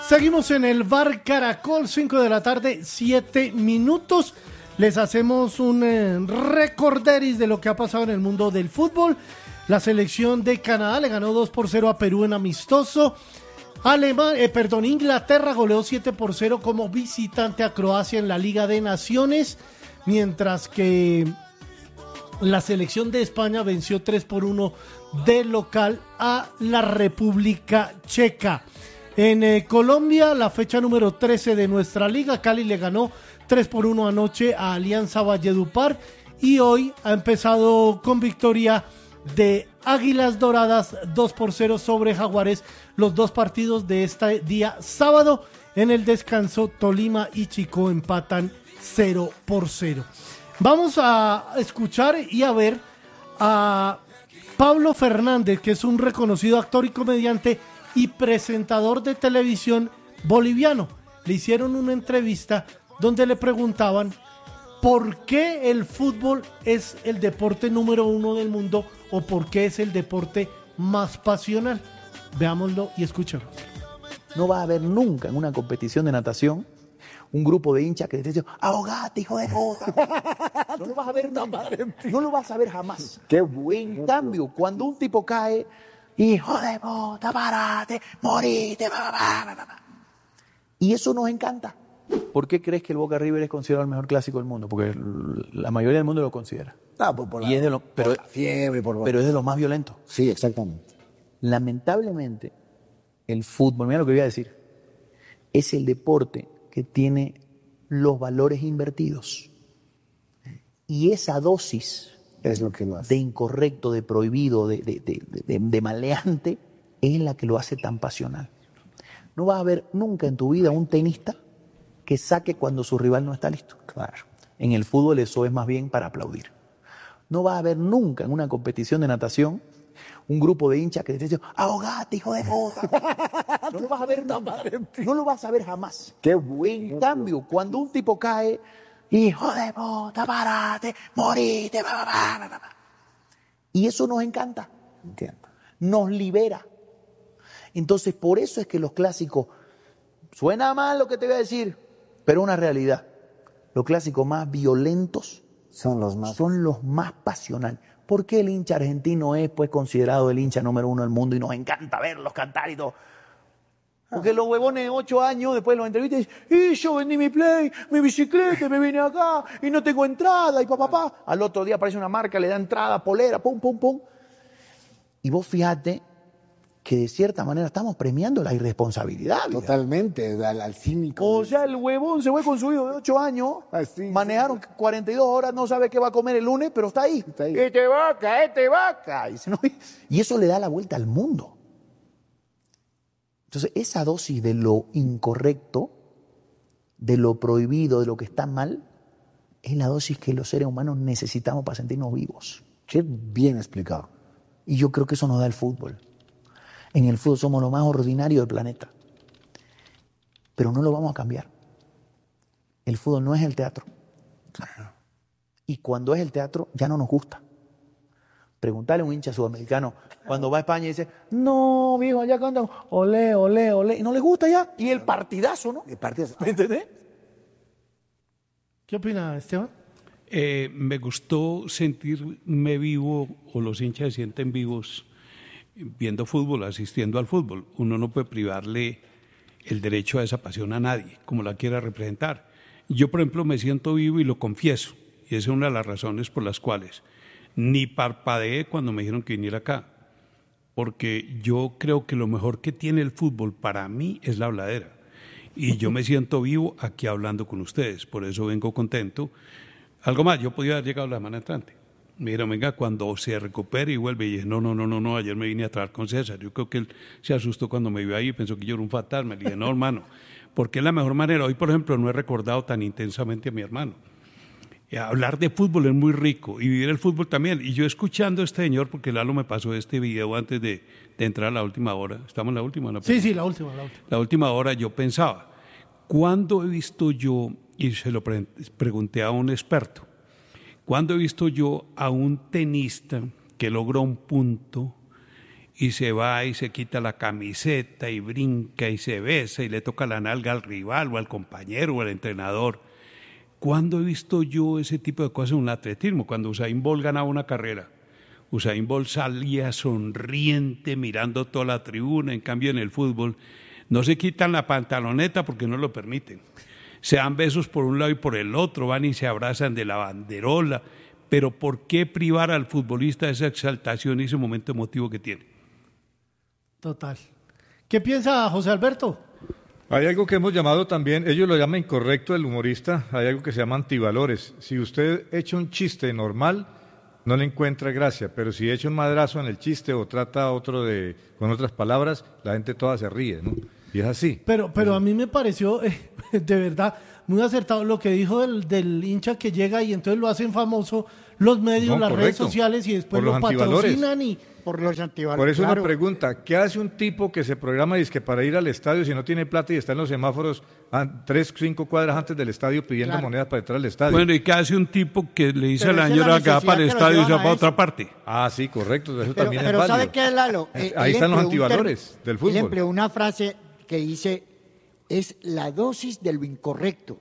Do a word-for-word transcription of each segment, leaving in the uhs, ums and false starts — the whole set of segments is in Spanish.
Seguimos en el Bar Caracol, cinco de la tarde, siete minutos. Les hacemos un eh, recorderis de lo que ha pasado en el mundo del fútbol. La selección de Canadá le ganó dos por cero a Perú en amistoso. Alema, eh, perdón, Inglaterra goleó siete por cero como visitante a Croacia en la Liga de Naciones, mientras que la selección de España venció tres por uno de local a la República Checa. En eh, Colombia, la fecha número trece de nuestra liga, Cali le ganó tres por uno anoche a Alianza Valledupar y hoy ha empezado con victoria de Águilas Doradas dos por cero sobre Jaguares, los dos partidos de este día sábado. En el descanso, Tolima y Chico empatan cero por cero. Vamos a escuchar y a ver a Pablo Fernández, que es un reconocido actor y comediante y presentador de televisión boliviano. Le hicieron una entrevista donde le preguntaban por qué el fútbol es el deporte número uno del mundo o por qué es el deporte más pasional. Veámoslo y escuchémoslo. No va a haber nunca en una competición de natación un grupo de hinchas que te dicen, ahogate, hijo de puta. No lo vas a ver nunca. No lo vas a ver jamás. Qué bueno. En cambio, cuando un tipo cae, hijo de puta, parate, morite, ba, ba, ba, ba, ba. Y eso nos encanta. ¿Por qué crees que el Boca River es considerado el mejor clásico del mundo? Porque la mayoría del mundo lo considera. Ah, por, por, y la, es de lo, pero, por la fiebre, por... pero es de los más violentos. Sí, exactamente. Lamentablemente, el fútbol, mira lo que voy a decir, es el deporte que tiene los valores invertidos. Y esa dosis es lo que lo hace. de incorrecto, de prohibido, de, de, de, de, de maleante, es la que lo hace tan pasional. No vas a ver nunca en tu vida un tenista que saque cuando su rival no está listo. Claro. En el fútbol eso es más bien para aplaudir. No vas a ver nunca en una competición de natación un grupo de hinchas que te dicen, ahogate, hijo de puta. No lo vas a ver nunca. No lo vas a ver jamás. Qué bueno. En cambio, cuando un tipo cae, hijo de puta, parate, morite, ba, ba, ba, ba. Y eso nos encanta. Entiendo. Nos libera. Entonces, por eso es que los clásicos, suena mal lo que te voy a decir, pero una realidad. Los clásicos más violentos son los más, son los más pasionales. ¿Por qué el hincha argentino es pues considerado el hincha número uno del mundo y nos encanta verlos cantar y todo? Porque los huevones de ocho años después de los entrevistas dicen, y yo vendí mi play, mi bicicleta, me vine acá y no tengo entrada y papá, papá. Pa. Al otro día aparece una marca, le da entrada, polera, pum, pum, pum. Y vos fíjate que de cierta manera estamos premiando la irresponsabilidad. Totalmente, al, al cínico. O sea, el huevón se fue con su hijo de ocho años, Así, manejaron sí. cuarenta y dos horas, no sabe qué va a comer el lunes, pero está ahí. Está ahí. Este vaca, este vaca. Y, se, ¿no? y eso le da la vuelta al mundo. Entonces, esa dosis de lo incorrecto, de lo prohibido, de lo que está mal, es la dosis que los seres humanos necesitamos para sentirnos vivos. Qué bien explicado. Y yo creo que eso nos da el fútbol. En el fútbol somos lo más ordinario del planeta. Pero no lo vamos a cambiar. El fútbol no es el teatro. Claro. Y cuando es el teatro, ya no nos gusta. Preguntale a un hincha sudamericano cuando va a España y dice, no, viejo, allá cantan, olé, olé, olé. Y no les gusta ya. Y el partidazo, ¿no? El partidazo. ¿Me entendés? ¿Qué opina Esteban? Eh, me gustó sentirme vivo, o los hinchas se sienten vivos viendo fútbol, asistiendo al fútbol. Uno no puede privarle el derecho a esa pasión a nadie, como la quiera representar. Yo, por ejemplo, me siento vivo y lo confieso, y esa es una de las razones por las cuales ni parpadeé cuando me dijeron que viniera acá, porque yo creo que lo mejor que tiene el fútbol para mí es la habladera, y yo me siento vivo aquí hablando con ustedes, por eso vengo contento. Algo más, yo podía haber llegado la semana entrante. Me dijeron, venga, cuando se recupere y vuelve. Y dije, no, no, no, no, no, ayer me vine a trabajar con César. Yo creo que él se asustó cuando me vio ahí y pensó que yo era un fantasma. Le dije, no, hermano, porque es la mejor manera. Hoy, por ejemplo, no he recordado tan intensamente a mi hermano. Y hablar de fútbol es muy rico y vivir el fútbol también. Y yo escuchando a este señor, porque Lalo me pasó este video antes de, de entrar a la última hora. ¿Estamos en la última? ¿No? Sí, sí, la última, la última. La última hora yo pensaba, ¿cuándo he visto yo, y se lo pre- pregunté a un experto, ¿cuándo he visto yo a un tenista que logra un punto y se va y se quita la camiseta y brinca y se besa y le toca la nalga al rival o al compañero o al entrenador. ¿Cuándo he visto yo ese tipo de cosas en un atletismo? Cuando Usain Bolt ganaba una carrera. Usain Bolt salía sonriente mirando toda la tribuna, en cambio en el fútbol no se quitan la pantaloneta porque no lo permiten. Se dan besos por un lado y por el otro, van y se abrazan de la banderola. Pero ¿por qué privar al futbolista de esa exaltación y ese momento emotivo que tiene? Total. ¿Qué piensa José Alberto? Hay algo que hemos llamado también, ellos lo llaman incorrecto el humorista, hay algo que se llama antivalores. Si usted echa un chiste normal, no le encuentra gracia, pero si echa un madrazo en el chiste o trata a otro de, con otras palabras, la gente toda se ríe, ¿no? Y es así. Pero, pero a mí me pareció, eh, de verdad, muy acertado lo que dijo del, del hincha que llega y entonces lo hacen famoso los medios, No, las redes correcto. sociales y después Por lo los antivalores. patrocinan y... Por los antivalores. Por eso claro. uno pregunta, ¿qué hace un tipo que se programa dizque para ir al estadio si no tiene plata y está en los semáforos a tres, cinco cuadras antes del estadio pidiendo Claro. monedas para entrar al estadio? Bueno, ¿y qué hace un tipo que le dice Pero a la esa es la señora que va para el necesidad que lo estadio y se llevan va a para eso. otra parte? Ah, sí, correcto, eso Pero, también pero es ¿sabe válido. qué es, Lalo? Eh, Ahí él están los empleó un antivalores term- del fútbol. Él empleó una frase que dice, es la dosis de lo incorrecto,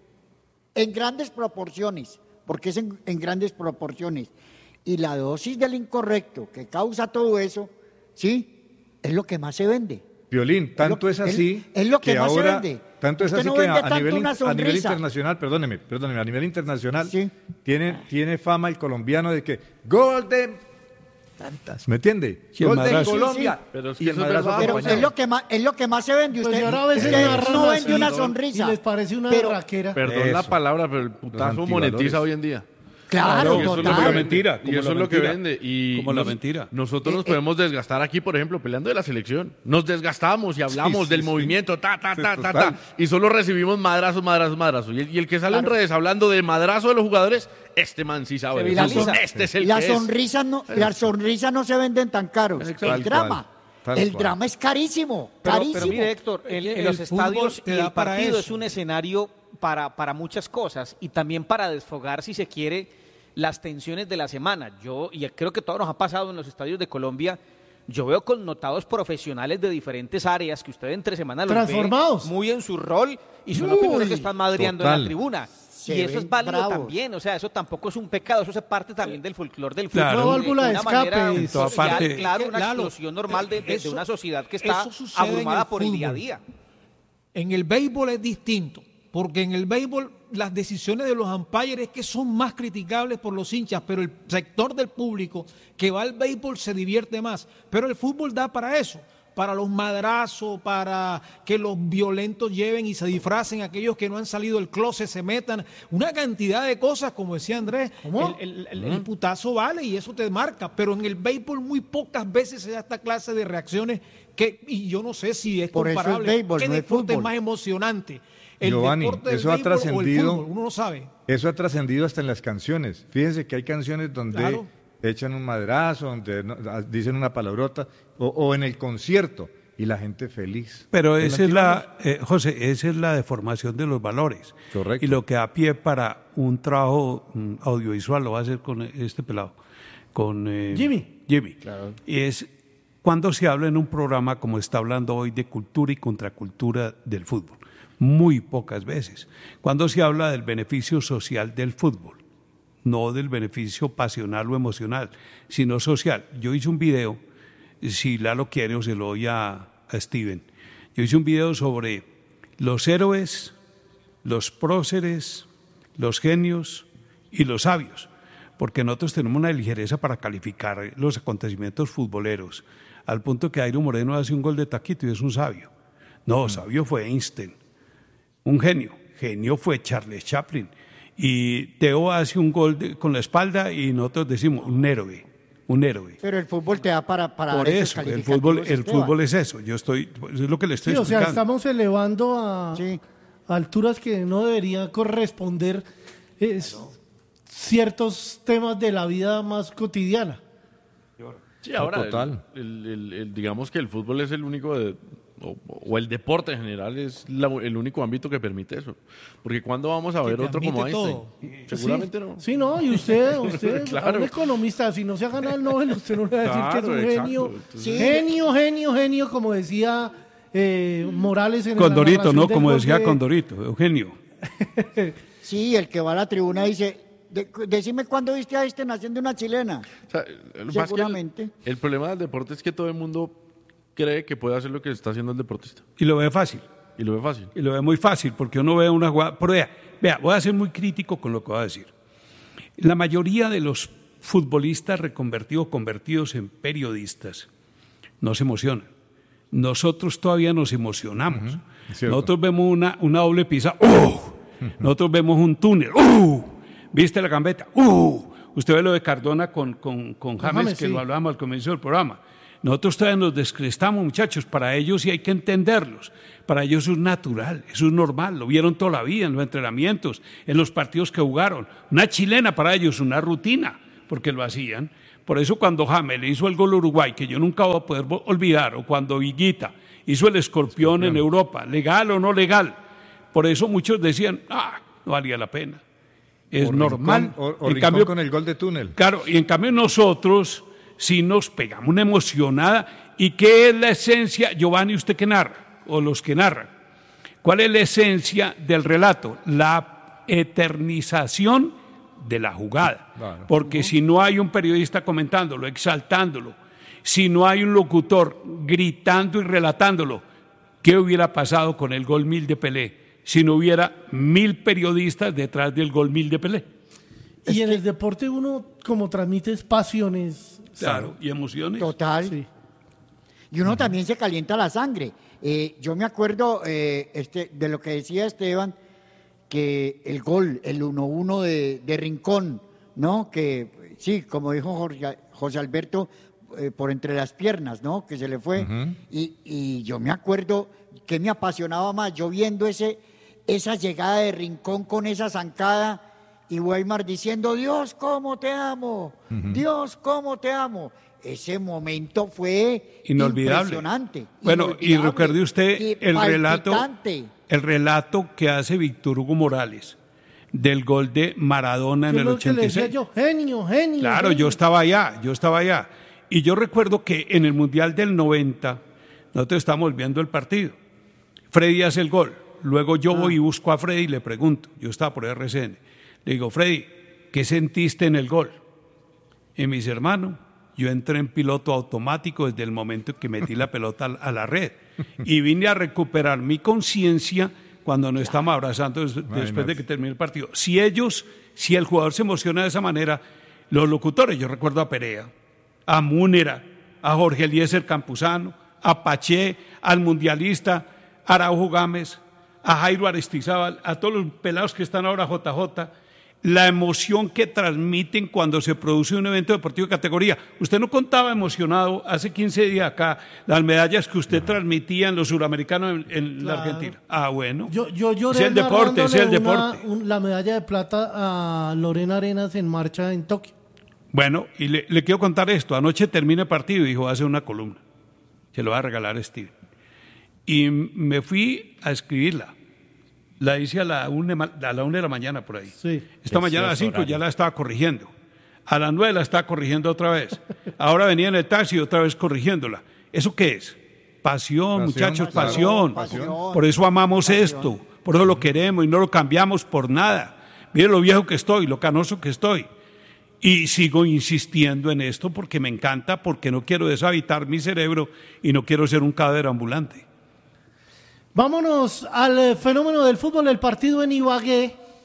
en grandes proporciones, porque es en, en grandes proporciones. Y la dosis del incorrecto que causa todo eso, ¿sí? Es lo que más se vende. Violín, tanto es, es lo- así es- es lo que más se ahora, vende. tanto es Usted así no que vende a, a tanto nivel, una in- a nivel sonrisa. internacional, perdóneme, perdóneme, a nivel internacional Sí. tiene, tiene fama el colombiano de que Golden tantas, ¿me entiende? Sí, el Golden madrazo. Colombia. Sí, sí. Pero es que Y el eso es madrazo verdad, Pero acompañado. es lo que más es lo que más se vende. Pues Usted, y ahora a veces usted narran no así, vende una ¿no? sonrisa. Y les parece una pero- berraquera. Perdón la Eso. palabra, pero el putazo antivalores. monetiza hoy en día. Claro, Claro, Y eso es lo que Como la total. vende. mentira, como Y eso la es lo que mentira. vende. Y Como la nos- mentira. Nosotros nos Eh, eh. podemos desgastar aquí, por ejemplo, peleando de la selección. Nos desgastamos y hablamos sí, del sí. movimiento, ta, ta, Sí, ta, ta, total. ta. Y solo recibimos madrazos, madrazos, madrazos. Y el, y el que sale en Claro. redes hablando de madrazo de los jugadores, este man sí sabe. Se de viraliza. fútbol. Este es el Y las que es. sonrisas no, las sonrisas no se venden tan caros. Exacto. El Tal drama, cual, tal el cual. drama es carísimo, Pero, carísimo. pero mire, Héctor, en, en El los fútbol estadios te y da el para partido eso. es un escenario para, para muchas cosas y también para desfogar, si se quiere, las tensiones de la semana. Yo, y creo que todo nos ha pasado en los estadios de Colombia, yo veo connotados profesionales de diferentes áreas que usted entre semana los Transformados. ve muy en su rol y son Uy, los primeros que están madreando en total. la tribuna. Se Y eso ven es válido bravos. también, o sea, eso tampoco es un pecado, eso hace parte también del folclore del fútbol. Claro. Una válvula de una escape. manera En toda social, parte. claro, una Lalo, explosión normal de, de- de eso- una sociedad que está eso sucede en abrumada el por el día a fútbol. día. En el béisbol es distinto, porque en el béisbol las decisiones de los umpires es que son más criticables por los hinchas, pero el sector del público que va al béisbol se divierte más. Pero el fútbol da para eso, para los madrazos, para que los violentos lleven y se disfracen, aquellos que no han salido del closet se metan, una cantidad de cosas, como decía Andrés, ¿Cómo? el, el- el- el putazo vale y eso te marca, pero en el béisbol muy pocas veces se da esta clase de reacciones que, y yo no sé si es Por eso es comparable, béisbol, qué no es deporte es fútbol. más emocionante, el Giovanni, deporte del eso ha béisbol o el trascendido. fútbol, uno no sabe. Eso ha trascendido hasta en las canciones. Fíjense que hay canciones donde Claro. echan un madrazo, donde no- ah, dicen una palabrota, o, o en el concierto, y la gente feliz. Pero ¿Es esa es la, antiguo? eh, José, esa es la deformación de los valores. Correcto. Y lo que da pie para un trabajo mm, audiovisual lo va a hacer con este pelado, con eh, Jimmy. Jimmy. Y es cuando se habla en un programa como está hablando hoy de cultura y contracultura del fútbol. Muy pocas veces. Cuando se habla del beneficio social del fútbol, no del beneficio pasional o emocional, sino social. Yo hice un video, si Lalo quiere o se lo doy a, a Steven, yo hice un video sobre los héroes, los próceres, los genios y los sabios, porque nosotros tenemos una ligereza para calificar los acontecimientos futboleros, al punto que Airo Moreno hace un gol de taquito y es un sabio. No, sabio fue Einstein, un genio, genio fue Charles Chaplin, y Teo hace un gol de- con la espalda y nosotros decimos un héroe, un héroe. Pero el fútbol te da para, para Por dar esos eso, el calificativos, fútbol, el Esteban. fútbol es eso. Yo estoy, es lo que le estoy Sí, o sea, explicando. estamos elevando a, Sí. a alturas que no debería corresponder es, ciertos temas de la vida más cotidiana. Sí, ahora, total. el- el- el- el- digamos que el fútbol es el único de- o, o el deporte en general es la- el único ámbito que permite eso. Porque ¿cuándo vamos a Que ver otro como permite Einstein? Seguramente sí, no. Sí, no, y usted, usted, Claro. a un economista, si no se ha ganado el Nobel, usted no le va a decir que es Claro, un exacto. genio. Entonces- Sí. Genio, genio, genio, como decía eh, Morales en la Condorito, narración ¿no? del Como gol decía de- Condorito, Eugenio. Sí, el que va a la tribuna dice, "De- decime cuándo viste a este haciendo una chilena. O sea, lo que pasa es que el- Seguramente. El, problema del deporte es que todo el mundo cree que puede hacer lo que está haciendo el deportista. Y lo ve fácil. Y lo ve fácil. Y lo ve muy fácil, porque uno ve una jugada. Pero vea, vea, voy a ser muy crítico con lo que voy a decir. La mayoría de los futbolistas reconvertidos, convertidos en periodistas, no se emocionan. Nosotros todavía nos emocionamos. cierto. Nosotros vemos una, una doble pizza. ¡Uh! Nosotros vemos un túnel. ¡Uh! ¿Viste la gambeta? ¡Uh! Usted ve lo de Cardona con, con, con James, James, que sí. lo hablábamos al comienzo del programa. Nosotros todavía nos descrestamos, muchachos. Para ellos sí hay que entenderlos. Para ellos eso es natural, eso es normal. Lo vieron toda la vida en los entrenamientos, en los partidos que jugaron. Una chilena para ellos, una rutina, porque lo hacían. Por eso cuando James le hizo el gol a Uruguay, que yo nunca voy a poder vo- olvidar, o cuando Viguita hizo el escorpión, en Europa, legal o no legal. Por eso muchos decían, ah, no valía la pena. Es O normal. Rincón, o, o En Rincón cambio, con el gol de túnel. Claro, y en cambio nosotros sí nos pegamos una emocionada. ¿Y qué es la esencia, Giovanni, usted que narra, o los que narran? ¿Cuál es la esencia del relato? La eternización de la jugada. Claro. Porque si no hay un periodista comentándolo, exaltándolo, si no hay un locutor gritando y relatándolo, ¿qué hubiera pasado con el gol mil de Pelé si no hubiera mil periodistas detrás del gol mil de Pelé? Y en el deporte uno como transmite pasiones. Claro, y emociones. Total. Sí. Y uno también se calienta la sangre. Eh, yo me acuerdo eh, este, de lo que decía Esteban, que el gol, el uno uno de, de Rincón, ¿no? Que sí, como dijo Jorge, José Alberto, eh, por entre las piernas, ¿no? Que se le fue. y, y yo me acuerdo que me apasionaba más, yo viendo ese, esa llegada de Rincón con esa zancada y Weimar diciendo, Dios, cómo te amo, Dios, cómo te amo. Ese momento fue Inolvidable. impresionante. Bueno, y inolvidable, recuerde usted y el relato, palpitante. el relato que hace Víctor Hugo Morales del gol de Maradona en Yo el lo que le ochenta y decía seis. yo, genio, genio. Claro, genio. yo estaba allá, yo estaba allá. Y yo recuerdo que en el Mundial del noventa, nosotros estábamos viendo el partido. Freddy hace el gol. Luego yo voy y busco a Freddy y le pregunto, yo estaba por R C N, le digo, Freddy, ¿qué sentiste en el gol? Y me dice, hermano, yo entré en piloto automático desde el momento que metí la pelota a la red. Y vine a recuperar mi conciencia cuando nos estamos abrazando des- después de que termine el partido. Si ellos, si el jugador se emociona de esa manera, los locutores, yo recuerdo a Perea, a Múnera, a Jorge Eliezer Campuzano, a Paché, al mundialista, a Araujo Gámez, a Jairo Aristizábal, a todos los pelados que están ahora J J, la emoción que transmiten cuando se produce un evento deportivo de categoría. Usted no contaba emocionado hace quince días acá las medallas que usted transmitía en los suramericanos en, en la Claro. Argentina. Ah, bueno. Yo, yo lloré Ese es el deporte, ese es el narrándole deporte. una- un- la medalla de plata a Lorena Arenas en marcha en Tokio. Bueno, y le, le quiero contar esto. Anoche termina el partido y dijo, va a hacer una columna. Se lo va a regalar a Steven. Y me fui a escribirla. La hice a la una, a la una de la mañana por ahí. Sí. Esta mañana a las cinco ya la estaba corrigiendo. A las nueve la estaba corrigiendo otra vez. Ahora venía en el taxi otra vez corrigiéndola. ¿Eso qué es? Pasión, Pasión, muchachos, pasión, pasión. pasión. Por eso amamos Pasión. esto. Por eso lo queremos y no lo cambiamos por nada. Mire lo viejo que estoy, lo canoso que estoy. Y sigo insistiendo en esto porque me encanta, porque no quiero deshabitar mi cerebro y no quiero ser un cadáver ambulante. Vámonos al eh, fenómeno del fútbol, el partido en Ibagué.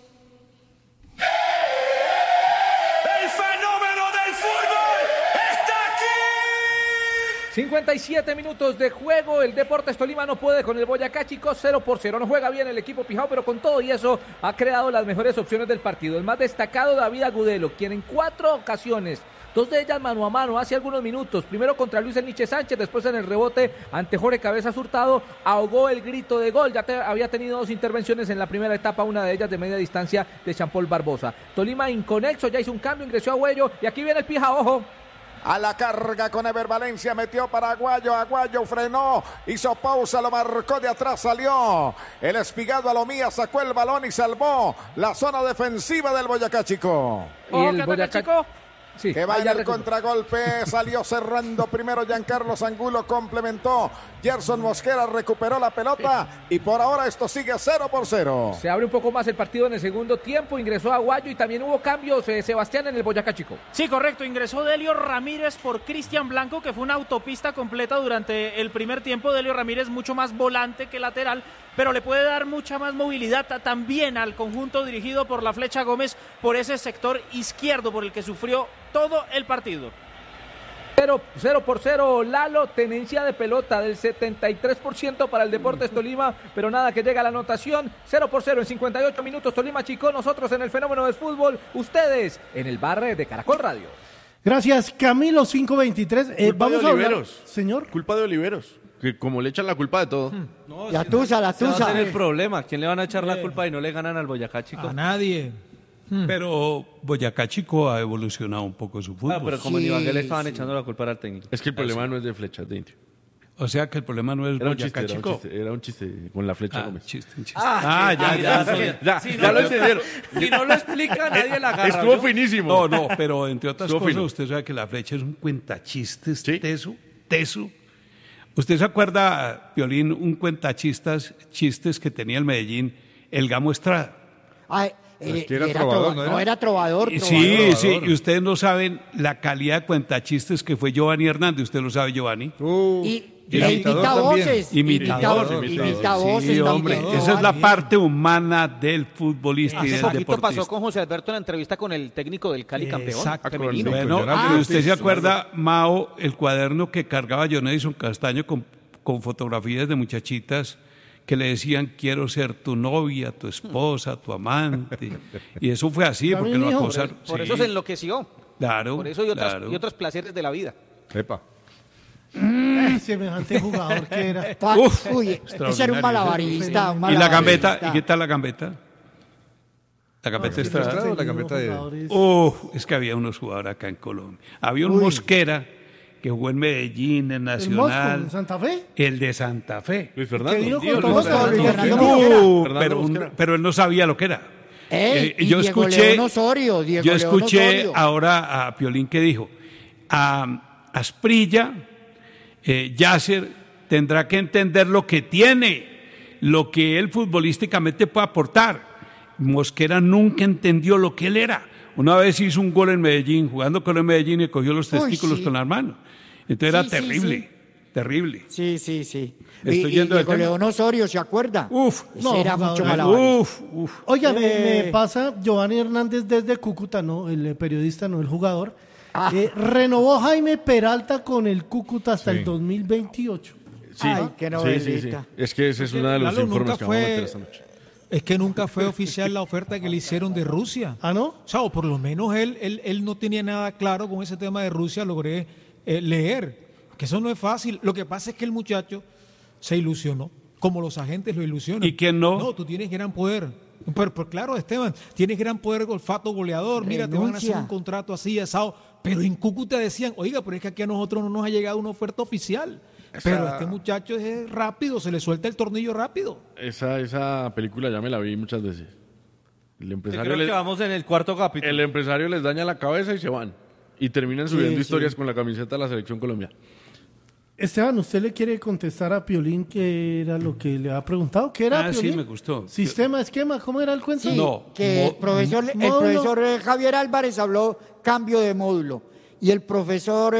El fenómeno del fútbol está aquí. cincuenta y siete minutos de juego, el Deportes Tolima no puede con el Boyacá, chicos, cero por cero, no juega bien el equipo Pijao, pero con todo y eso ha creado las mejores opciones del partido. El más destacado, David Agudelo, quien en cuatro ocasiones, dos de ellas mano a mano, hace algunos minutos, primero contra Luis Enrique Sánchez, después en el rebote ante Jorge Cabezas Hurtado, ahogó el grito de gol. Ya te, había tenido dos intervenciones en la primera etapa, una de ellas de media distancia de Jean Paul Barbosa. Tolima inconexo, ya hizo un cambio, ingresó a Huello y aquí viene el Pija, ojo. A la carga con Ever Valencia, metió para Aguayo, Aguayo frenó, hizo pausa, lo marcó de atrás, salió. El Espigado Alomía sacó el balón y salvó la zona defensiva del Boyacá Chico. ¿Y el Boyacá Chico? Sí, que va en el contragolpe, salió cerrando primero Giancarlo Angulo, complementó, Gerson Mosquera recuperó la pelota y por ahora esto sigue cero por cero. Se abre un poco más el partido en el segundo tiempo, ingresó Aguayo y también hubo cambios, eh, Sebastián, en el Boyacá Chico. Sí, correcto, ingresó Delio Ramírez por Cristian Blanco, que fue una autopista completa durante el primer tiempo. Delio Ramírez mucho más volante que lateral, pero le puede dar mucha más movilidad también al conjunto dirigido por la Flecha Gómez por ese sector izquierdo por el que sufrió todo el partido. Cero, cero por cero, Lalo, tenencia de pelota del setenta y tres por ciento para el Deportes Tolima, pero nada que llega a la anotación. Cero por cero en cincuenta y ocho minutos, Tolima Chico, nosotros en el Fenómeno del Fútbol, ustedes en el bar de Caracol Radio. Gracias, Camilo cinco veintitrés. Eh, Culpa vamos de a hablar, Oliveros. señor. Culpa de Oliveros, que como le echan la culpa de todo. No, la tusa, la tusa. Ese va a ser el problema. ¿Quién le van a echar la culpa y no le ganan al Boyacá Chico? A nadie. Pero Boyacá Chico ha evolucionado un poco su fútbol. Ah, pero como en Ibagué le estaban echando la culpa al técnico. Es que el problema no es de Flechas de Indio. O sea que el problema no es Era un Boyacá chiste, era un Chico. chiste, era un chiste con la Flecha Ah, Gómez. chiste, un chiste. Ah, Ah, ya, ya, ya, ya, ya, Si ya no lo lo- entendieron. Si no lo explica, nadie la agarra. Estuvo ¿yo? finísimo. No, no, pero entre otras Estuvo cosas, fino. usted sabe que la Flecha es un cuentachistes Sí. teso, teso. ¿Usted se acuerda, Piolín, un cuentachistes chistes que tenía el Medellín, el Gamo Estrada? Ay, Es eh, que era era trovador, trova- ¿no era? no era trovador, Y trovador. Sí, sí, trovador. y ustedes no saben la calidad de cuentachistes que fue Giovanni Hernández. ¿Usted lo sabe, Giovanni? Uh, Y, y e imitador imita también. voces, Imitador, imita, imitador. imita voces Sí, también. hombre, esa es la parte humana del futbolista y Hace del poquito deportista. pasó con José Alberto en la entrevista con el técnico del Cali campeón Exacto. femenino. Bueno, Con John pero Alves. usted se Ah, acuerda, Mao, el cuaderno que cargaba John Edison Castaño con, con fotografías de muchachitas que le decían quiero ser tu novia, tu esposa, tu amante. Y eso fue así, porque También, lo hijo. acosaron. Por Sí, eso se enloqueció. Claro, Por eso y, otras, claro. y otros placeres de la vida. Epa. Ay, semejante jugador que era. Pa- Uf, Uy, ese era un extraordinario. malabarista. un ¿Y la malabarista. gambeta? ¿Y qué tal la gambeta? La gambeta ¿Estrada Estrada. o la gambeta de...? Jugadores. Uf, es que había unos jugadores acá en Colombia. Había un Uy. Mosquera que jugó en Medellín, en ¿El Mosco, Nacional, en Santa Fe? el de Santa Fe. Luis Que Fernando. vino Dios, con Luis todo Fernando. Fernando Fernando. Mosquera. Uh, Fernando pero, un- Mosquera. pero él no sabía lo que era. Ey, Eh, y yo Diego escuché, León Osorio, Diego yo León escuché Osorio. ahora a Piolín que dijo, a Asprilla, eh, Yasser tendrá que entender lo que tiene, lo que él futbolísticamente puede aportar. Mosquera nunca entendió lo que él era. Una vez hizo un gol en Medellín, jugando con el Medellín y cogió los Uy, testículos sí. con las manos. Entonces era Sí, sí, terrible, sí. terrible. Sí, sí, sí. Estoy y, y yendo del Diego tema. León Osorio, ¿se acuerda? Uf, Ese no, era jugador. mucho malabarista. uf, uf. Oiga, me, Eh. me pasa Giovanni Hernández desde Cúcuta, no, el eh, periodista, no el jugador. Ah. Eh, renovó Jaime Peralta con el Cúcuta hasta Sí. el dos mil veintiocho. Sí, Ay, qué sí, sí, sí. novelita. Es que ese es uno de los Lalo, informes nunca que vamos a fue- meter esta noche. Es que nunca fue oficial la oferta que le hicieron de Rusia. ¿Ah, no? O sea, o por lo menos él, él, él no tenía nada claro con ese tema de Rusia, logré eh, leer, que eso no es fácil. Lo que pasa es que el muchacho se ilusionó, como los agentes lo ilusionan. ¿Y quién no? No, tú tienes gran poder. Pero, pero claro, Esteban, tienes gran poder, olfato, goleador, mira, te van a hacer Renuncia. un contrato así, asado. Pero en Cúcuta decían, oiga, pero es que aquí a nosotros no nos ha llegado una oferta oficial. Pero este muchacho es rápido, se le suelta el tornillo rápido. Esa, esa película ya me la vi muchas veces. El Yo empresario, creo les, que vamos en el cuarto capítulo. el empresario les daña la cabeza y se van. Y terminan subiendo sí. historias con la camiseta de la selección colombiana. Esteban, ¿usted le quiere contestar a Piolín qué era lo que le ha preguntado? ¿Qué era, Ah, sí, Piolín? me gustó. ¿Sistema, esquema? ¿Cómo era el cuento? Sí, No, que el mo- profesor, el módulo. profesor eh, Javier Álvarez habló cambio de módulo y el profesor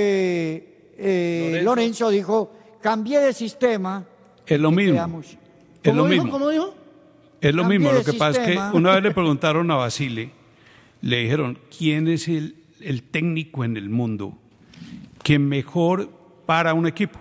eh, eh, Lorenzo. dijo cambié de sistema. Es lo y mismo. quedamos. Es ¿Cómo lo dijo? mismo. ¿Cómo dijo? Es lo Cambie mismo. de Lo que pasa es sistema. que una vez le preguntaron a Basile, le dijeron, ¿quién es el, el técnico en el mundo que mejor para un equipo?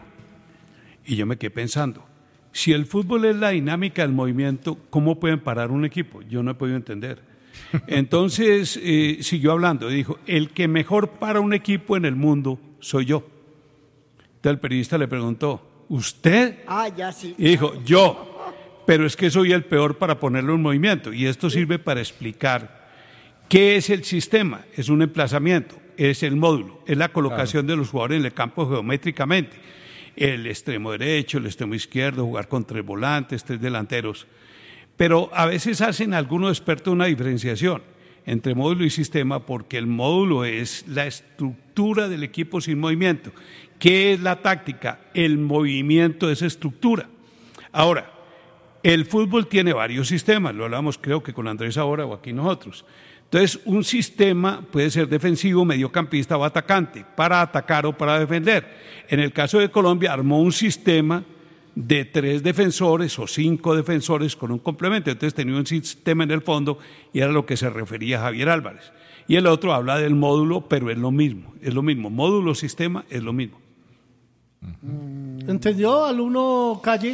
Y yo me quedé pensando, si el fútbol es la dinámica del movimiento, ¿cómo pueden parar un equipo? Yo no he podido entender. Entonces eh, siguió hablando y dijo, el que mejor para un equipo en el mundo soy yo. Entonces el periodista le preguntó, ¿usted? Ah, ya sí. Y dijo, yo, pero es que soy el peor para ponerlo en movimiento. Y esto sirve para explicar qué es el sistema. Es un emplazamiento. es el módulo, es la colocación claro. de los jugadores en el campo geométricamente. El extremo derecho, el extremo izquierdo, jugar con tres volantes, tres delanteros. Pero a veces hacen algunos expertos una diferenciación entre módulo y sistema, porque el módulo es la estructura del equipo sin movimiento. ¿Qué es la táctica? El movimiento de esa estructura. Ahora, el fútbol tiene varios sistemas, lo hablamos creo que con Andrés ahora o aquí nosotros. Entonces, un sistema puede ser defensivo, mediocampista o atacante, para atacar o para defender. En el caso de Colombia, armó un sistema de tres defensores o cinco defensores con un complemento. Entonces, tenía un sistema en el fondo y era lo que se refería a Javier Álvarez. Y el otro habla del módulo, pero es lo mismo, es lo mismo. Módulo, sistema, es lo mismo. ¿Entendió, alumno Calle?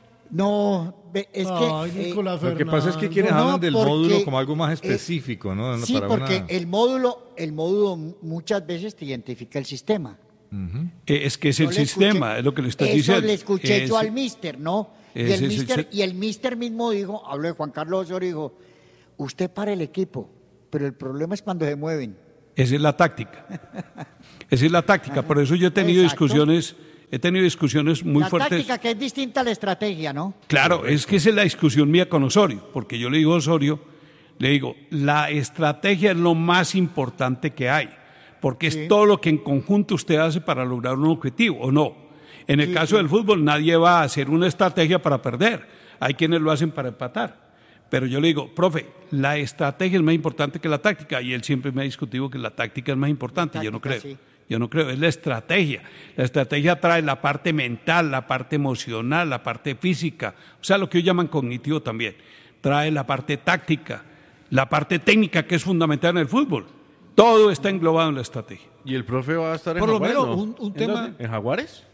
No, es Ay, que... Eh, lo que pasa es que quienes no, hablan del porque, módulo como algo más específico, eh, ¿no? Sí, Para porque una... el módulo el módulo muchas veces te identifica el sistema. Uh-huh. Es que es el yo sistema, escuché, es lo que le estoy eso diciendo. Eso le escuché es, yo al mister, ¿no? Y es, el, es, mister, es, y el mister mismo dijo, habló de Juan Carlos Osorio, dijo, usted para el equipo, pero el problema es cuando se mueven. Esa es la táctica. Esa es la táctica, por eso yo he tenido Exacto. discusiones... He tenido discusiones muy la fuertes. La táctica que es distinta a la estrategia, ¿no? Claro, es que esa es la discusión mía con Osorio, porque yo le digo a Osorio, le digo, la estrategia es lo más importante que hay, porque sí. es todo lo que en conjunto usted hace para lograr un objetivo, ¿o no? En el sí, caso sí. del fútbol, nadie va a hacer una estrategia para perder, hay quienes lo hacen para empatar. Pero yo le digo, profe, la estrategia es más importante que la táctica, y él siempre me ha discutido que la táctica es más importante, táctica, yo no creo. Sí. Yo no creo, es la estrategia. La estrategia trae la parte mental, la parte emocional, la parte física, o sea, lo que ellos llaman cognitivo también. Trae la parte táctica, la parte técnica, que es fundamental en el fútbol. Todo está englobado en la estrategia. ¿Y el profe va a estar en Por lo Jaguares? menos ¿no? un, un ¿En tema... dónde? ¿En Jaguares?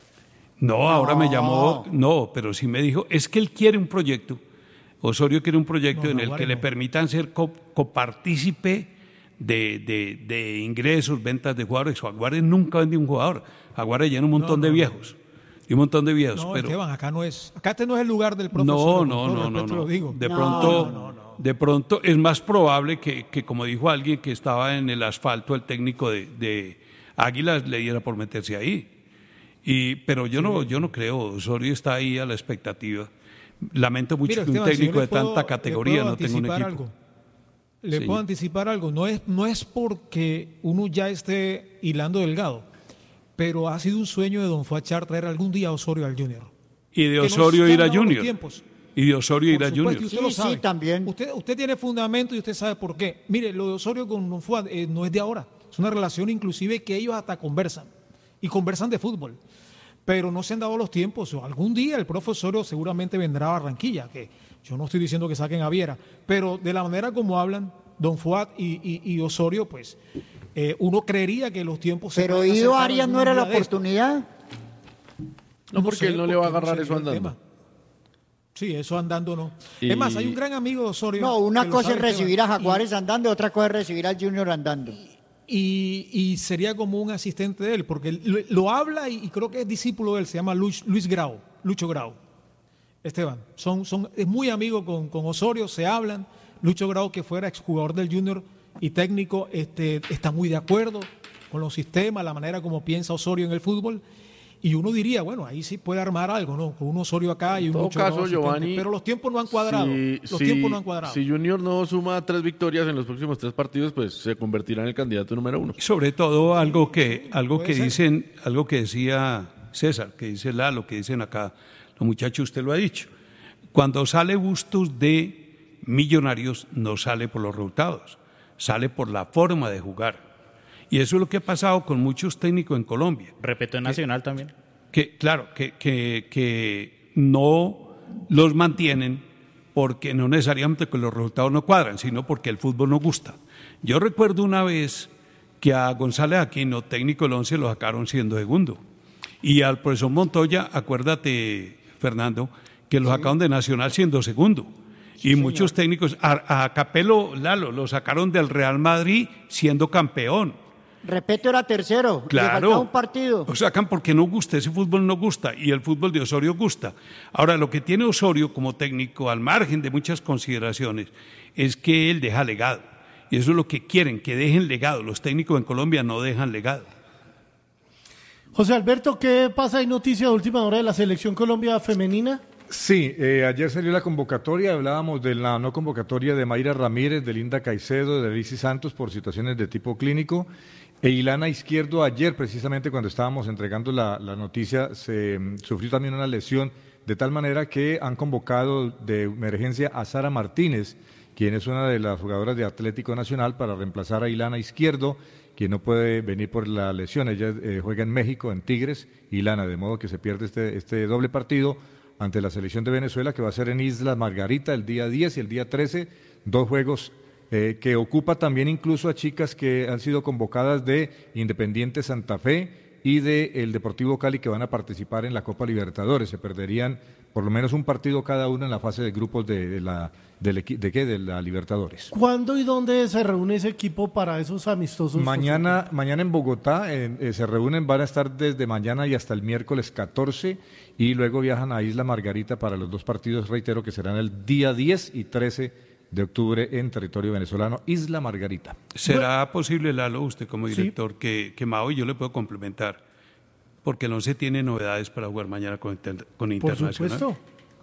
No, ahora no. me llamó, no, pero sí me dijo, es que él quiere un proyecto, Osorio quiere un proyecto no, en el que no. le permitan ser co- copartícipe De, de, de ingresos, ventas de jugadores. Jaguares nunca vendió un jugador. Jaguares llena un montón no, no, de viejos. Y un montón de viejos. No, pero... Esteban, acá no es. Acá este no es el lugar del profesor. No, no, no, no, no. Lo digo. De no, pronto, no, no, no. de pronto es más probable que, que, como dijo alguien que estaba en el asfalto, el técnico de, de Águilas le diera por meterse ahí. Y, pero yo sí. no, yo no creo. Osorio está ahí a la expectativa. Lamento mucho Mira, que Esteban, un técnico si de puedo, tanta categoría no tenga un equipo. Algo. Le sí. puedo anticipar algo, no es, no es porque uno ya esté hilando delgado, pero ha sido un sueño de don Fuachar traer algún día a Osorio al Junior. Y de Osorio ir a Junior. Y de Osorio ir a Junior. Usted lo sabe. Sí, también. Usted, usted tiene fundamento y usted sabe por qué. Mire, lo de Osorio con don Fuad eh, no es de ahora, es una relación inclusive que ellos hasta conversan, y conversan de fútbol. Pero no se han dado los tiempos. Algún día el profe Osorio seguramente vendrá a Barranquilla, que yo no estoy diciendo que saquen a Viera, pero de la manera como hablan don Fuad y, y, y Osorio, pues eh, uno creería que los tiempos... Pero Ido Arias no era la oportunidad. No, porque no él no le va a agarrar eso andando. Tema. Sí, eso andando no. Y... Es más, hay un gran amigo de Osorio... No, una cosa es recibir a Jaguares y... andando, otra cosa es recibir al Junior andando. Y, y sería como un asistente de él, porque lo, lo habla y, y creo que es discípulo de él, se llama Luis, Luis Grau, Lucho Grau. Esteban, son, son, es muy amigo con, con Osorio, se hablan. Lucho Grau, que fuera exjugador del Junior y técnico, este, está muy de acuerdo con los sistemas, la manera como piensa Osorio en el fútbol. Y uno diría, bueno, ahí sí puede armar algo, ¿no? Con un Osorio acá y un Lucho Grau asistente. Giovanni, pero los tiempos no han cuadrado. Si, los si, tiempos no han cuadrado. Si Junior no suma tres victorias en los próximos tres partidos, pues se convertirá en el candidato número uno. Sobre todo algo que, algo que dicen, algo que decía César, que dice Lalo, que dicen acá los muchachos, usted lo ha dicho. Cuando sale Bustos de Millonarios, no sale por los resultados, sale por la forma de jugar. Y eso es lo que ha pasado con muchos técnicos en Colombia. Repito, en Nacional que, también. Que, claro, que, que, que no los mantienen porque no necesariamente que los resultados no cuadran, sino porque el fútbol no gusta. Yo recuerdo una vez que a González Aquino, técnico del Once, lo sacaron siendo segundo. Y al profesor Montoya, acuérdate, Fernando, que lo sacaron de Nacional siendo segundo. Sí, y señor. Muchos técnicos, a, a Capello, Lalo, lo sacaron del Real Madrid siendo campeón. Repeto, era tercero, claro, le faltaba un partido. Lo sacan porque no gusta, ese fútbol no gusta y el fútbol de Osorio gusta. Ahora, lo que tiene Osorio como técnico, al margen de muchas consideraciones, es que él deja legado. Y eso es lo que quieren, que dejen legado. Los técnicos en Colombia no dejan legado. José Alberto, ¿qué pasa? ¿Hay noticia de última hora de la Selección Colombia femenina? Sí, eh, ayer salió la convocatoria, hablábamos de la no convocatoria de Mayra Ramírez, de Linda Caicedo, de Alicia Santos por situaciones de tipo clínico. E Ilana Izquierdo ayer, precisamente cuando estábamos entregando la, la noticia, se um, sufrió también una lesión, de tal manera que han convocado de emergencia a Sara Martínez, quien es una de las jugadoras de Atlético Nacional, para reemplazar a Ilana Izquierdo, quien no puede venir por la lesión. Ella eh, juega en México, en Tigres, Ilana, de modo que se pierde este, este doble partido ante la selección de Venezuela, que va a ser en Isla Margarita el día diez y el día trece, dos juegos eh, que ocupa también incluso a chicas que han sido convocadas de Independiente Santa Fe y de el Deportivo Cali, que van a participar en la Copa Libertadores. Se perderían por lo menos un partido cada uno en la fase de grupos de, de la del equi- de qué de la Libertadores. ¿Cuándo y dónde se reúne ese equipo para esos amistosos? Mañana, mañana en Bogotá en, eh, se reúnen, van a estar desde mañana y hasta el miércoles catorce y luego viajan a Isla Margarita para los dos partidos, reitero, que serán el día diez y trece de octubre en territorio venezolano, Isla Margarita. ¿Será bueno, posible, Lalo, usted como director, sí. que, que Mao y yo le puedo complementar? Porque el once tiene novedades para jugar mañana con, con Internacional. Por supuesto.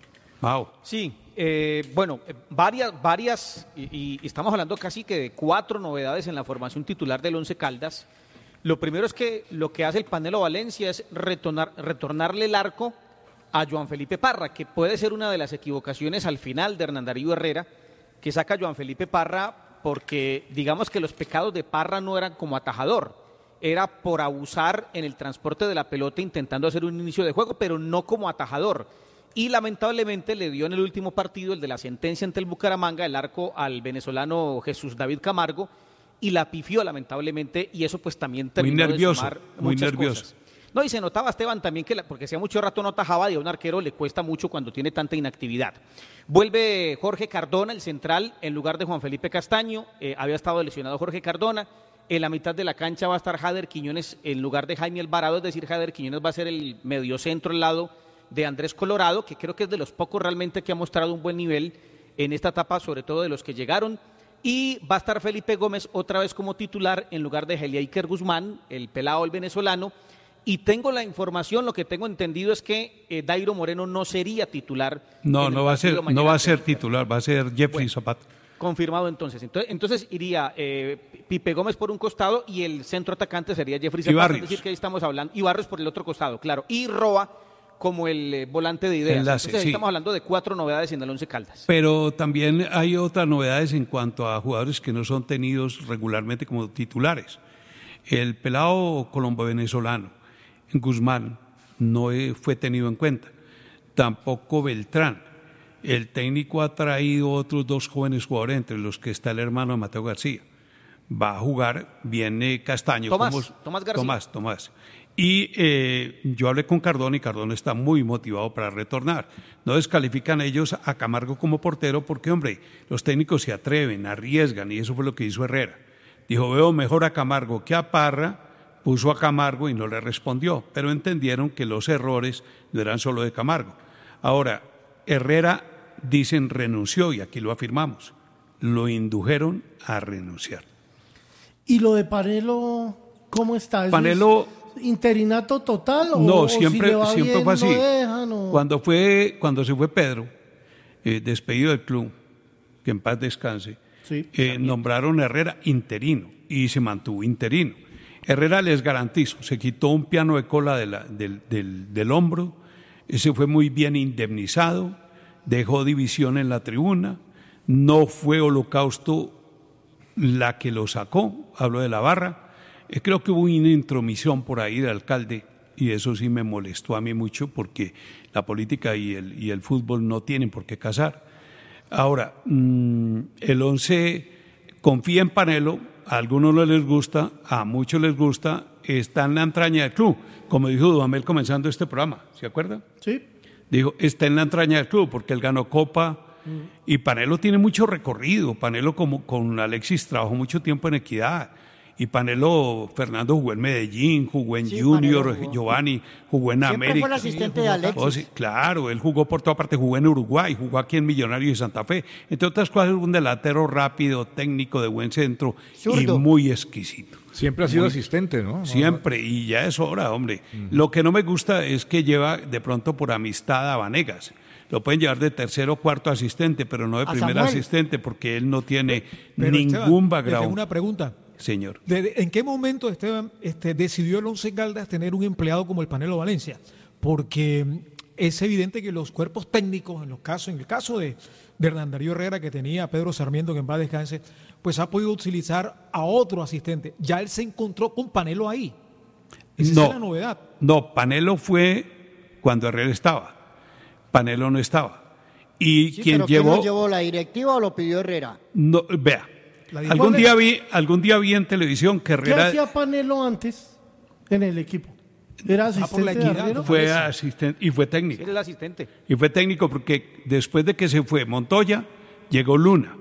Mao. Sí, eh, bueno, eh, varias, varias, y, y estamos hablando casi que de cuatro novedades en la formación titular del Once Caldas. Lo primero es que lo que hace el Panelo Valencia es retornar, retornarle el arco a Joan Felipe Parra, que puede ser una de las equivocaciones al final de Hernán Darío Herrera, que saca a Joan Felipe Parra porque digamos que los pecados de Parra no eran como atajador, era por abusar en el transporte de la pelota intentando hacer un inicio de juego, pero no como atajador. Y lamentablemente le dio en el último partido, el de la sentencia ante el Bucaramanga, el arco al venezolano Jesús David Camargo, y la pifió lamentablemente, y eso pues también terminó muy nervioso, de sumar muy muchas nervioso. cosas. No, y se notaba, Esteban, también que, la, porque hacía mucho rato no atajaba, y a un arquero le cuesta mucho cuando tiene tanta inactividad. Vuelve Jorge Cardona, el central, en lugar de Juan Felipe Castaño. Eh, había estado lesionado Jorge Cardona. En la mitad de la cancha va a estar Jader Quiñones en lugar de Jaime Alvarado, es decir, Jader Quiñones va a ser el mediocentro al lado de Andrés Colorado, que creo que es de los pocos realmente que ha mostrado un buen nivel en esta etapa, sobre todo de los que llegaron. Y va a estar Felipe Gómez otra vez como titular en lugar de Heliaiker Guzmán, el pelado, el venezolano. Y tengo la información, lo que tengo entendido es que eh, Dairo Moreno no sería titular. No, en no el va a ser, partido no va a ser mañana. titular, va a ser Jeffrey Bueno, Zapata. Confirmado entonces. Entonces, entonces iría eh, Pipe Gómez por un costado y el centro atacante sería Jeffrey Zapata. Barrios. Es decir, que ahí estamos hablando. Y Barrios por el otro costado, claro. Y Roa como el eh, volante de ideas. Enlace, entonces ahí sí. estamos hablando de cuatro novedades en el Once Caldas. Pero también hay otras novedades en cuanto a jugadores que no son tenidos regularmente como titulares. El pelado colombo-venezolano, Guzmán, no fue tenido en cuenta. Tampoco Beltrán. El técnico ha traído otros dos jóvenes jugadores, entre los que está el hermano de Mateo García. Va a jugar, viene Castaño. Tomás, como, Tomás García. Tomás, Tomás. Y eh, yo hablé con Cardona y Cardona está muy motivado para retornar. No descalifican ellos a Camargo como portero porque, hombre, los técnicos se atreven, arriesgan, y eso fue lo que hizo Herrera. Dijo, veo mejor a Camargo que a Parra, puso a Camargo y no le respondió, pero entendieron que los errores no eran solo de Camargo. Ahora, Herrera, dicen, renunció, y aquí lo afirmamos, lo indujeron a renunciar. ¿Y lo de Panelo, cómo está? ¿Eso Panelo... es interinato total? O, no, o siempre, si le va siempre bien, fue así. lo dejan, o... Cuando, fue, cuando se fue Pedro, eh, despedido del club, que en paz descanse, sí, eh, nombraron a Herrera interino y se mantuvo interino. Herrera, les garantizo, se quitó un piano de cola de la, del, del, del hombro, ese fue muy bien indemnizado, dejó división en la tribuna, no fue Holocausto la que lo sacó, hablo de la barra. Eh, creo que hubo una intromisión por ahí del alcalde y eso sí me molestó a mí mucho porque la política y el, y el fútbol no tienen por qué casar. Ahora, mmm, el once confía en Panelo, a algunos no les gusta, a muchos les gusta, está en la entraña del club, como dijo Dudamel comenzando este programa, ¿se acuerdan? Sí. Dijo, está en la entraña del club porque él ganó Copa y Panelo tiene mucho recorrido. Panelo como con Alexis trabajó mucho tiempo en Equidad Y Panelo, Fernando jugó en Medellín, jugó en Sí, Junior, Panelo jugó. Giovanni, jugó en Siempre América. fue el asistente de Alexis. Oh, sí, claro, él jugó por toda parte, jugó en Uruguay, jugó aquí en Millonarios de Santa Fe. Entre otras cosas, es un delantero rápido, técnico, de buen centro Zurdo. y muy exquisito. Siempre ha sido Muy- asistente, ¿no? Siempre, y ya es hora, hombre. Lo que no me gusta es que lleva de pronto por amistad a Vanegas. Lo pueden llevar de tercero o cuarto asistente, pero no de A primer Samuel. asistente, porque él no tiene Pero, ningún Esteban, le tengo background. una pregunta. Señor. ¿De- ¿En qué momento, Esteban, este, decidió el Once Caldas tener un empleado como el Panelo Valencia? Porque es evidente que los cuerpos técnicos, en los casos, en el caso de, de Hernán Darío Herrera, que tenía a Pedro Sarmiento, que en paz descanse, pues ha podido utilizar a otro asistente. Ya él se encontró con Panelo ahí. Esa No. es la novedad. No, Panelo fue cuando Herrera estaba. Panelo no estaba. Y Sí, quien pero ¿quién llevó, lo llevó, la directiva o lo pidió Herrera? no, vea, La algún directiva- día vi, algún día vi en televisión que ¿Qué Herrera hacía Panelo antes en el equipo? ¿Era por la asistente de equidad, arquero? fue parece. asistente y fue técnico. Él es el asistente. Y fue técnico porque después de que se fue Montoya, llegó Luna.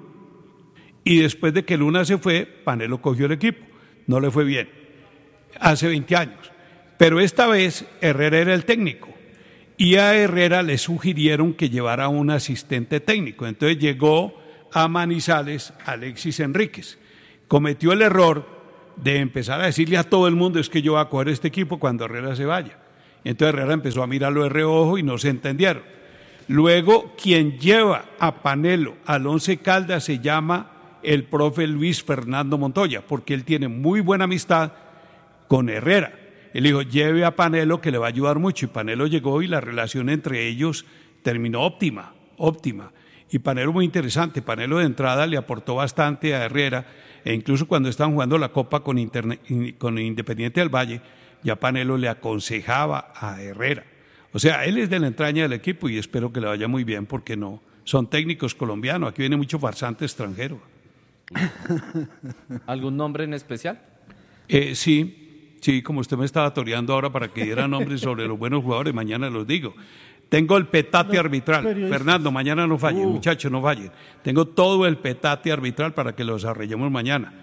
Y después de que Luna se fue, Panelo cogió el equipo. No le fue bien. Hace veinte años. Pero esta vez Herrera era el técnico. Y a Herrera le sugirieron que llevara un asistente técnico. Entonces llegó a Manizales Alexis Enríquez. Cometió el error de empezar a decirle a todo el mundo es que yo voy a coger este equipo cuando Herrera se vaya. Entonces Herrera empezó a mirarlo de reojo y no se entendieron. Luego, quien lleva a Panelo al Once Caldas se llama el profe Luis Fernando Montoya, porque él tiene muy buena amistad con Herrera. Él dijo, lleve a Panelo que le va a ayudar mucho. Y Panelo llegó y la relación entre ellos terminó óptima, óptima. Y Panelo muy interesante. Panelo de entrada le aportó bastante a Herrera, e incluso cuando estaban jugando la Copa con, Interne- con Independiente del Valle, ya Panelo le aconsejaba a Herrera. O sea, él es de la entraña del equipo y espero que le vaya muy bien porque no son técnicos colombianos. Aquí viene mucho farsante extranjero. ¿Algún nombre en especial? Eh, sí, sí, como usted me estaba toreando ahora para que diera nombres sobre los buenos jugadores, mañana los digo. Tengo el petate arbitral. periodistas. Fernando, mañana no fallen, muchachos, no fallen. Tengo todo el petate arbitral para que lo desarrollemos mañana.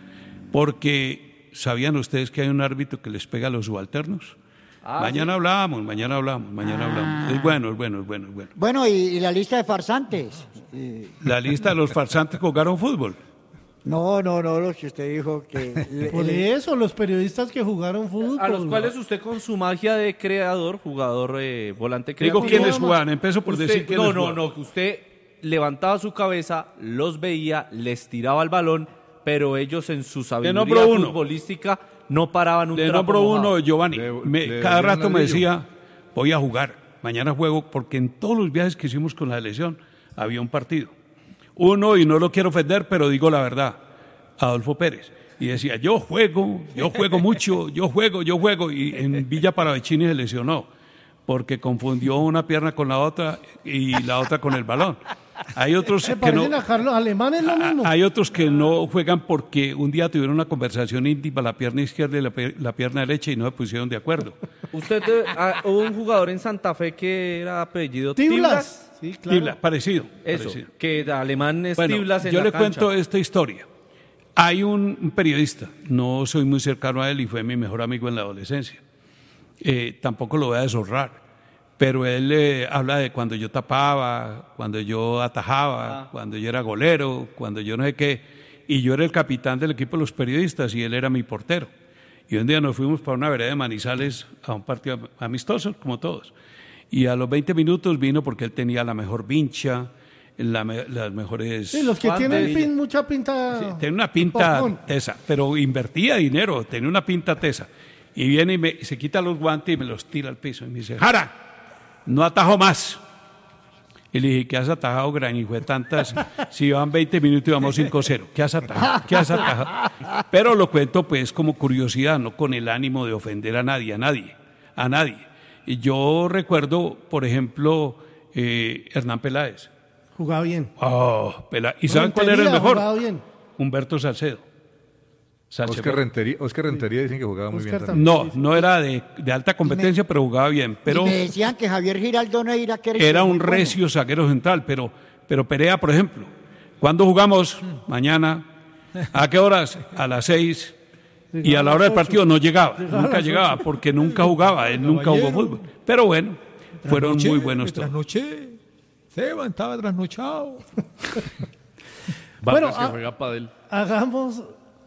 Porque, ¿sabían ustedes que hay un árbitro que les pega a los subalternos? Ah, mañana hablamos, mañana hablamos, mañana hablamos. Es bueno, es bueno, es bueno, es bueno. Bueno, y, y la lista de farsantes. Eh, La lista de los farsantes que jugaron fútbol. no, no, no, lo que usted dijo que... le- Por le- eso, los periodistas que jugaron fútbol. A los cuales usted con su magia de creador, jugador, eh, volante Digo, creativo. ¿quiénes jugaban? Empiezo por Usted- decir quiénes No, no, jugaban. no, que usted levantaba su cabeza, los veía, les tiraba el balón, pero ellos en su sabiduría nombro uno. futbolística no paraban un Le trapo nombro mojado. uno, Giovanni. Le- Me- le cada dieron rato me ladrillo. decía, voy a jugar, mañana juego, porque en todos los viajes que hicimos con la selección había un partido. Uno, y no lo quiero ofender, pero digo la verdad, Adolfo Pérez. Y decía, yo juego, yo juego mucho, yo juego, yo juego. Y en Villa Paravecini se lesionó, porque confundió una pierna con la otra y la otra con el balón. Hay otros Se que no... parecen a Carlos Alemán, es lo mismo. Hay otros que no juegan porque un día tuvieron una conversación íntima, la pierna izquierda y la, pe- la pierna derecha, y no se pusieron de acuerdo. Usted, eh, ah, hubo un jugador en Santa Fe que era apellido Tiblas. Tiblas. Sí, claro. Tibla, parecido. Eso, parecido. que de alemán es Bueno, Tiblas en yo la le cancha. cuento esta historia. Hay un, un periodista, no soy muy cercano a él y fue mi mejor amigo en la adolescencia. Eh, tampoco lo voy a deshonrar, pero él eh, habla de cuando yo tapaba, cuando yo atajaba, Ah. cuando yo era golero, cuando yo no sé qué, y yo era el capitán del equipo de los periodistas y él era mi portero. Y un día nos fuimos para una vereda de Manizales a un partido amistoso, como todos. Y a los veinte minutos vino porque él tenía la mejor vincha, la me- las mejores... Sí, los que Juan tienen de- pin- mucha pinta. Sí, tenía una pinta Popcorn. tesa, pero invertía dinero, tenía una pinta tesa. Y viene y, me, y se quita los guantes y me los tira al piso. Y me dice, Jara, no atajo más. Y le dije, ¿qué has atajado, gran hijo de tantas? Si van veinte minutos y vamos cinco cero. ¿Qué has atajado? ¿Qué has atajado? Pero lo cuento pues como curiosidad, no con el ánimo de ofender a nadie, a nadie, a nadie. Y yo recuerdo, por ejemplo, eh, Hernán Peláez. Jugaba bien. Oh, Peláez. ¿Y No, saben cuál era el Rentería mejor? jugaba bien. Humberto Salcedo. Salcedo. Oscar Rentería, Oscar Rentería dicen que jugaba muy Oscar bien también. No, no era de, de alta competencia, pero jugaba bien. Pero y me decían que Javier Giraldo Neira, que era muy un bueno. recio zaguero central. Pero, pero Perea, por ejemplo, ¿cuándo jugamos? Mañana. ¿A qué horas? A las seis. Y a la hora del partido no llegaba, Llegaba a nunca las llegaba, ocho. porque nunca jugaba, él nunca jugó Caballero. fútbol. Pero bueno, fueron Trasnoché, muy buenos me todos. trasnoché. Esteban estaba trasnochado. Vargas Bueno, que ah- juega pádel. Hagamos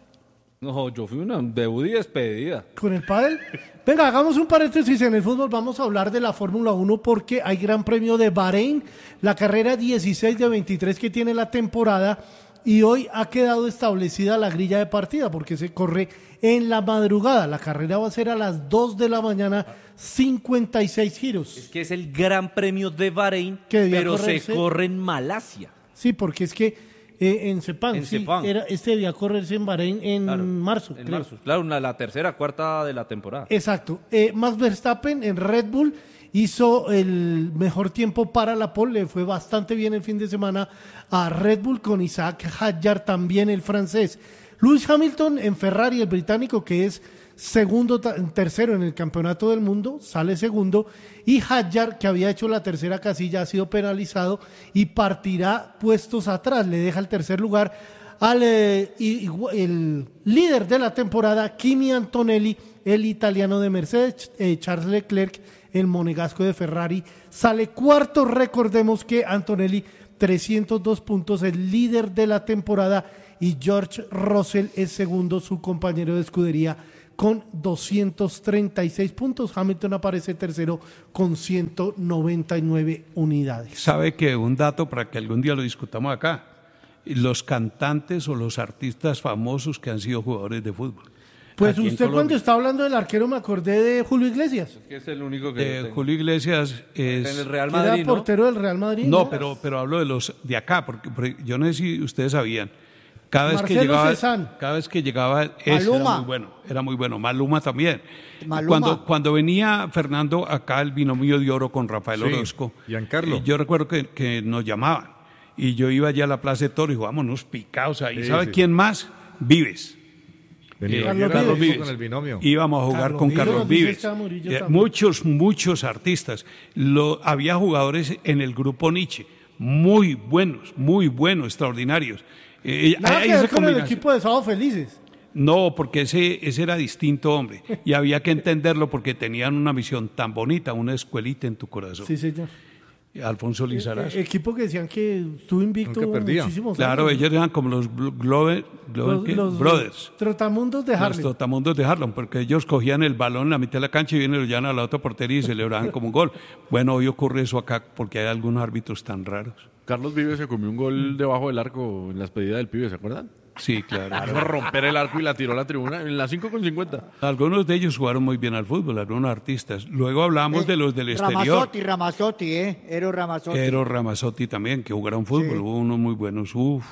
No, yo fui una debut y despedida. con el pádel. Venga, hagamos un paréntesis en el fútbol. Vamos a hablar de la Fórmula uno porque hay Gran Premio de Bahrein, la carrera dieciséis de veintitrés que tiene la temporada. Y hoy ha quedado establecida la grilla de partida porque se corre en la madrugada. La carrera va a ser a las dos de la mañana, cincuenta y seis giros. Es que es el Gran Premio de Bahrein, Que debía pero se correrse- corre en Malasia. Sí, porque es que eh, en Sepang, En sí, Sepang. era, este debía correrse en Bahrein en Claro, marzo. En creo. marzo. Claro, una- la tercera, cuarta de la temporada. Exacto. Eh, Max Verstappen en Red Bull hizo el mejor tiempo para la pole. Le fue bastante bien el fin de semana a Red Bull con Isaac Hadjar también el francés. Lewis Hamilton en Ferrari, el británico que es segundo, ta- tercero en el campeonato del mundo, sale segundo. Y Hadjar, que había hecho la tercera casilla, ha sido penalizado y partirá puestos atrás. Le deja el tercer lugar al eh, y- y- el líder de la temporada, Kimi Antonelli, el italiano de Mercedes, eh, Charles Leclerc, el monegasco de Ferrari, sale cuarto. Recordemos que Antonelli, trescientos dos puntos, el líder de la temporada, y George Russell es segundo, su compañero de escudería, con doscientos treinta y seis puntos. Hamilton aparece tercero con ciento noventa y nueve unidades. Sabe que un dato para que algún día lo discutamos acá, los cantantes o los artistas famosos que han sido jugadores de fútbol. Pues Aquí en usted cuando Colombia. está hablando del arquero me acordé de Julio Iglesias, Que es el único que Eh, tengo. Julio Iglesias es... En el Real que era Madrid, ¿no? portero del Real Madrid. No, pero, pero hablo de los de acá, porque, porque yo no sé si ustedes sabían. Cada vez Marcelo que llegaba, Cezanne. cada vez que llegaba, ese era Maluma. muy bueno, era muy bueno. Maluma también. Maluma. Cuando, cuando venía Fernando acá, el binomio de oro con Rafael Sí, Orozco, Giancarlo. eh, yo recuerdo que, que nos llamaban y yo iba allá a la Plaza de Toro y dijo, vámonos picados ahí. Sí, ¿Sabe sí. quién más? Vives. Venía Eh, Carlos Carlos Vives. Vives con el binomio. Íbamos a jugar Carlos con Vives. Carlos Nos dice Vives. Chava Murillo Eh, también. muchos, muchos artistas. Lo, había jugadores en el grupo Nietzsche, muy buenos, muy buenos, extraordinarios. Eh, Nada hay que ver esa con el combinación. equipo de Sábado Felices. No, porque ese, ese era distinto, hombre. Y había que entenderlo porque tenían una misión tan bonita, una escuelita en tu corazón. Sí, señor. Alfonso Eh, Lizarazo. equipo que decían que estuvo invicto Nunca perdía. muchísimos Claro, años. ellos eran como los Glo- Globe, Globe- Los, ¿qué? los Brothers. Trotamundos de Los Harlem. trotamundos de Harlem, porque ellos cogían el balón en la mitad de la cancha y vienen y lo llevan a la otra portería y celebraban como un gol. Bueno, hoy ocurre eso acá porque hay algunos árbitros tan raros. Carlos Vives se comió un gol debajo del arco en la despedida del pibe, ¿se acuerdan? Sí, claro. Iba a romper el arco y la tiró a la tribuna en las cinco con cincuenta. Algunos de ellos jugaron muy bien al fútbol, algunos artistas. Luego hablamos de los del exterior. Ramazzotti, Ramazzotti, ¿eh? Ero Ramazzotti. Eros Ramazzotti también, que jugaron fútbol. Hubo unos muy buenos. Uf.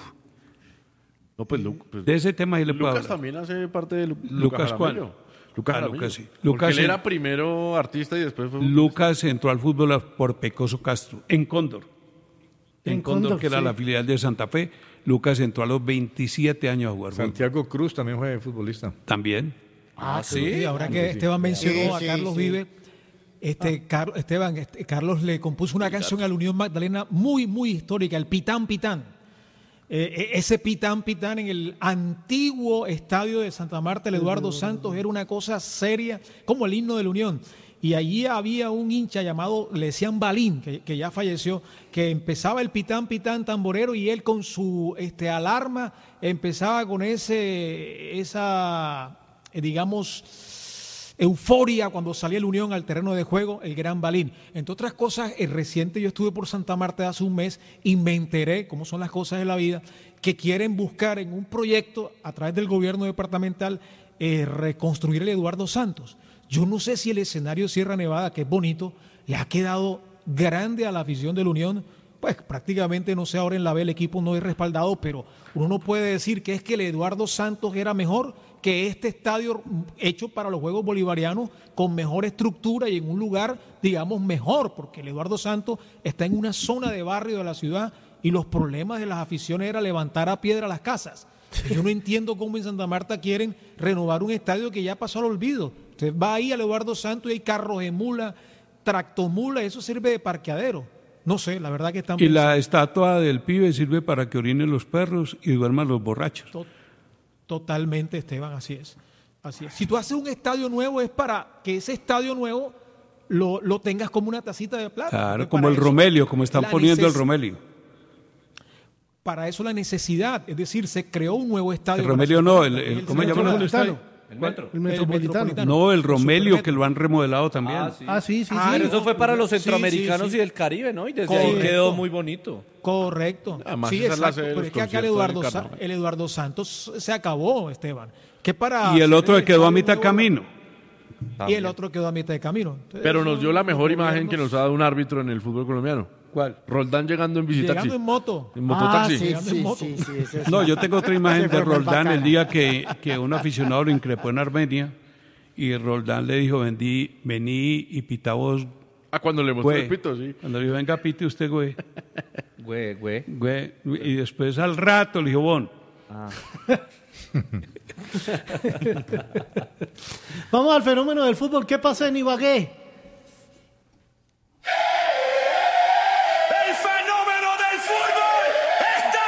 No, pues, Lu- pues, De ese tema ahí le puedo Lucas hablar. también hace parte de Lu- Lucas, ¿cuál? Jaramillo. Lucas Ah, Jaramillo. Lucas, sí. Porque Lucas, él sí. era primero artista y después fue... Lucas entró al fútbol a- por Pecoso Castro, en Cóndor. En, En Cóndor, Cóndor, que era sí. la filial de Santa Fe. Lucas entró a los veintisiete años a jugar fútbol. Santiago Cruz también fue futbolista. También. Ah, sí. Ahora que Esteban mencionó Sí, a sí, Carlos sí. Vives, este, Car- Esteban, este, Carlos le compuso una canción a la Unión Magdalena muy, muy histórica, el Pitán Pitán. Eh, e- ese Pitán Pitán en el antiguo estadio de Santa Marta, el Eduardo Santos, era una cosa seria, como el himno de la Unión. Y allí había un hincha llamado, le decían Balín, que, que ya falleció, que empezaba el pitán, pitán, tamborero, y él con su este, alarma empezaba con ese, esa, eh, digamos, euforia cuando salía la Unión al terreno de juego, el gran Balín. Entre otras cosas, el reciente yo estuve por Santa Marta hace un mes y me enteré, cómo son las cosas de la vida, que quieren buscar en un proyecto a través del gobierno departamental eh, reconstruir el Eduardo Santos. Yo no sé si el escenario Sierra Nevada, que es bonito, le ha quedado grande a la afición de la Unión. Pues prácticamente, no sé, ahora en la B el equipo no es respaldado, pero uno no puede decir que es que el Eduardo Santos era mejor que este estadio hecho para los Juegos Bolivarianos, con mejor estructura y en un lugar, digamos, mejor, porque el Eduardo Santos está en una zona de barrio de la ciudad y los problemas de las aficiones era levantar a piedra las casas. Yo no entiendo cómo en Santa Marta quieren renovar un estadio que ya pasó al olvido. Usted va ahí al Eduardo Santos y hay carros de mula, tractomula, eso sirve de parqueadero. No sé, la verdad que están... Y la estatua del pibe sirve para que orinen los perros y duerman los borrachos. To- Totalmente, Esteban, así es. Así es. Si tú haces un estadio nuevo es para que ese estadio nuevo lo, lo tengas como una tacita de plata. Claro, como el Romelio, como están poniendo el Romelio. Para eso la necesidad, es decir, se creó un nuevo estadio. El Romelio no, el, el, ¿cómo se llama? El Metro. El Metropolitano. No, el Romelio, que lo han remodelado también. Ah, sí. Ah, sí, sí, Ah, sí. pero eso fue para los Sí, sí, centroamericanos sí. y del Caribe, ¿no? Y desde Correcto. ahí quedó muy bonito. Correcto. Además, sí, esa es la exacto. sede de Pero los es que acá el conciertos Eduardo, del Sa- carnaval. el Eduardo Santos se acabó, Esteban. Que para Y el hacer otro que quedó a estadio mitad de nuevo- camino. Y el otro quedó a mitad de camino. Entonces, Pero nos dio la los mejor imagen que gobiernos- nos ha dado un árbitro en el fútbol colombiano. ¿Cuál? Roldán llegando en visitaxi. Llegando en moto. En mototaxi. Ah, sí, Llegando en sí, moto. sí, sí, eso es- No, yo tengo otra imagen Ese de fue muy Roldán el bacana. día que, que un aficionado lo increpó en Armenia y Roldán le dijo, vendí, vení y pita vos. Ah, cuando le mostró güey. el pito, sí. Cuando le dijo, venga, pite usted, güey. Güey, güey. Güey. Y después al rato le dijo, bon. Ah. Vamos al fenómeno del fútbol. ¿Qué pasa en Ibagué? El fenómeno del fútbol está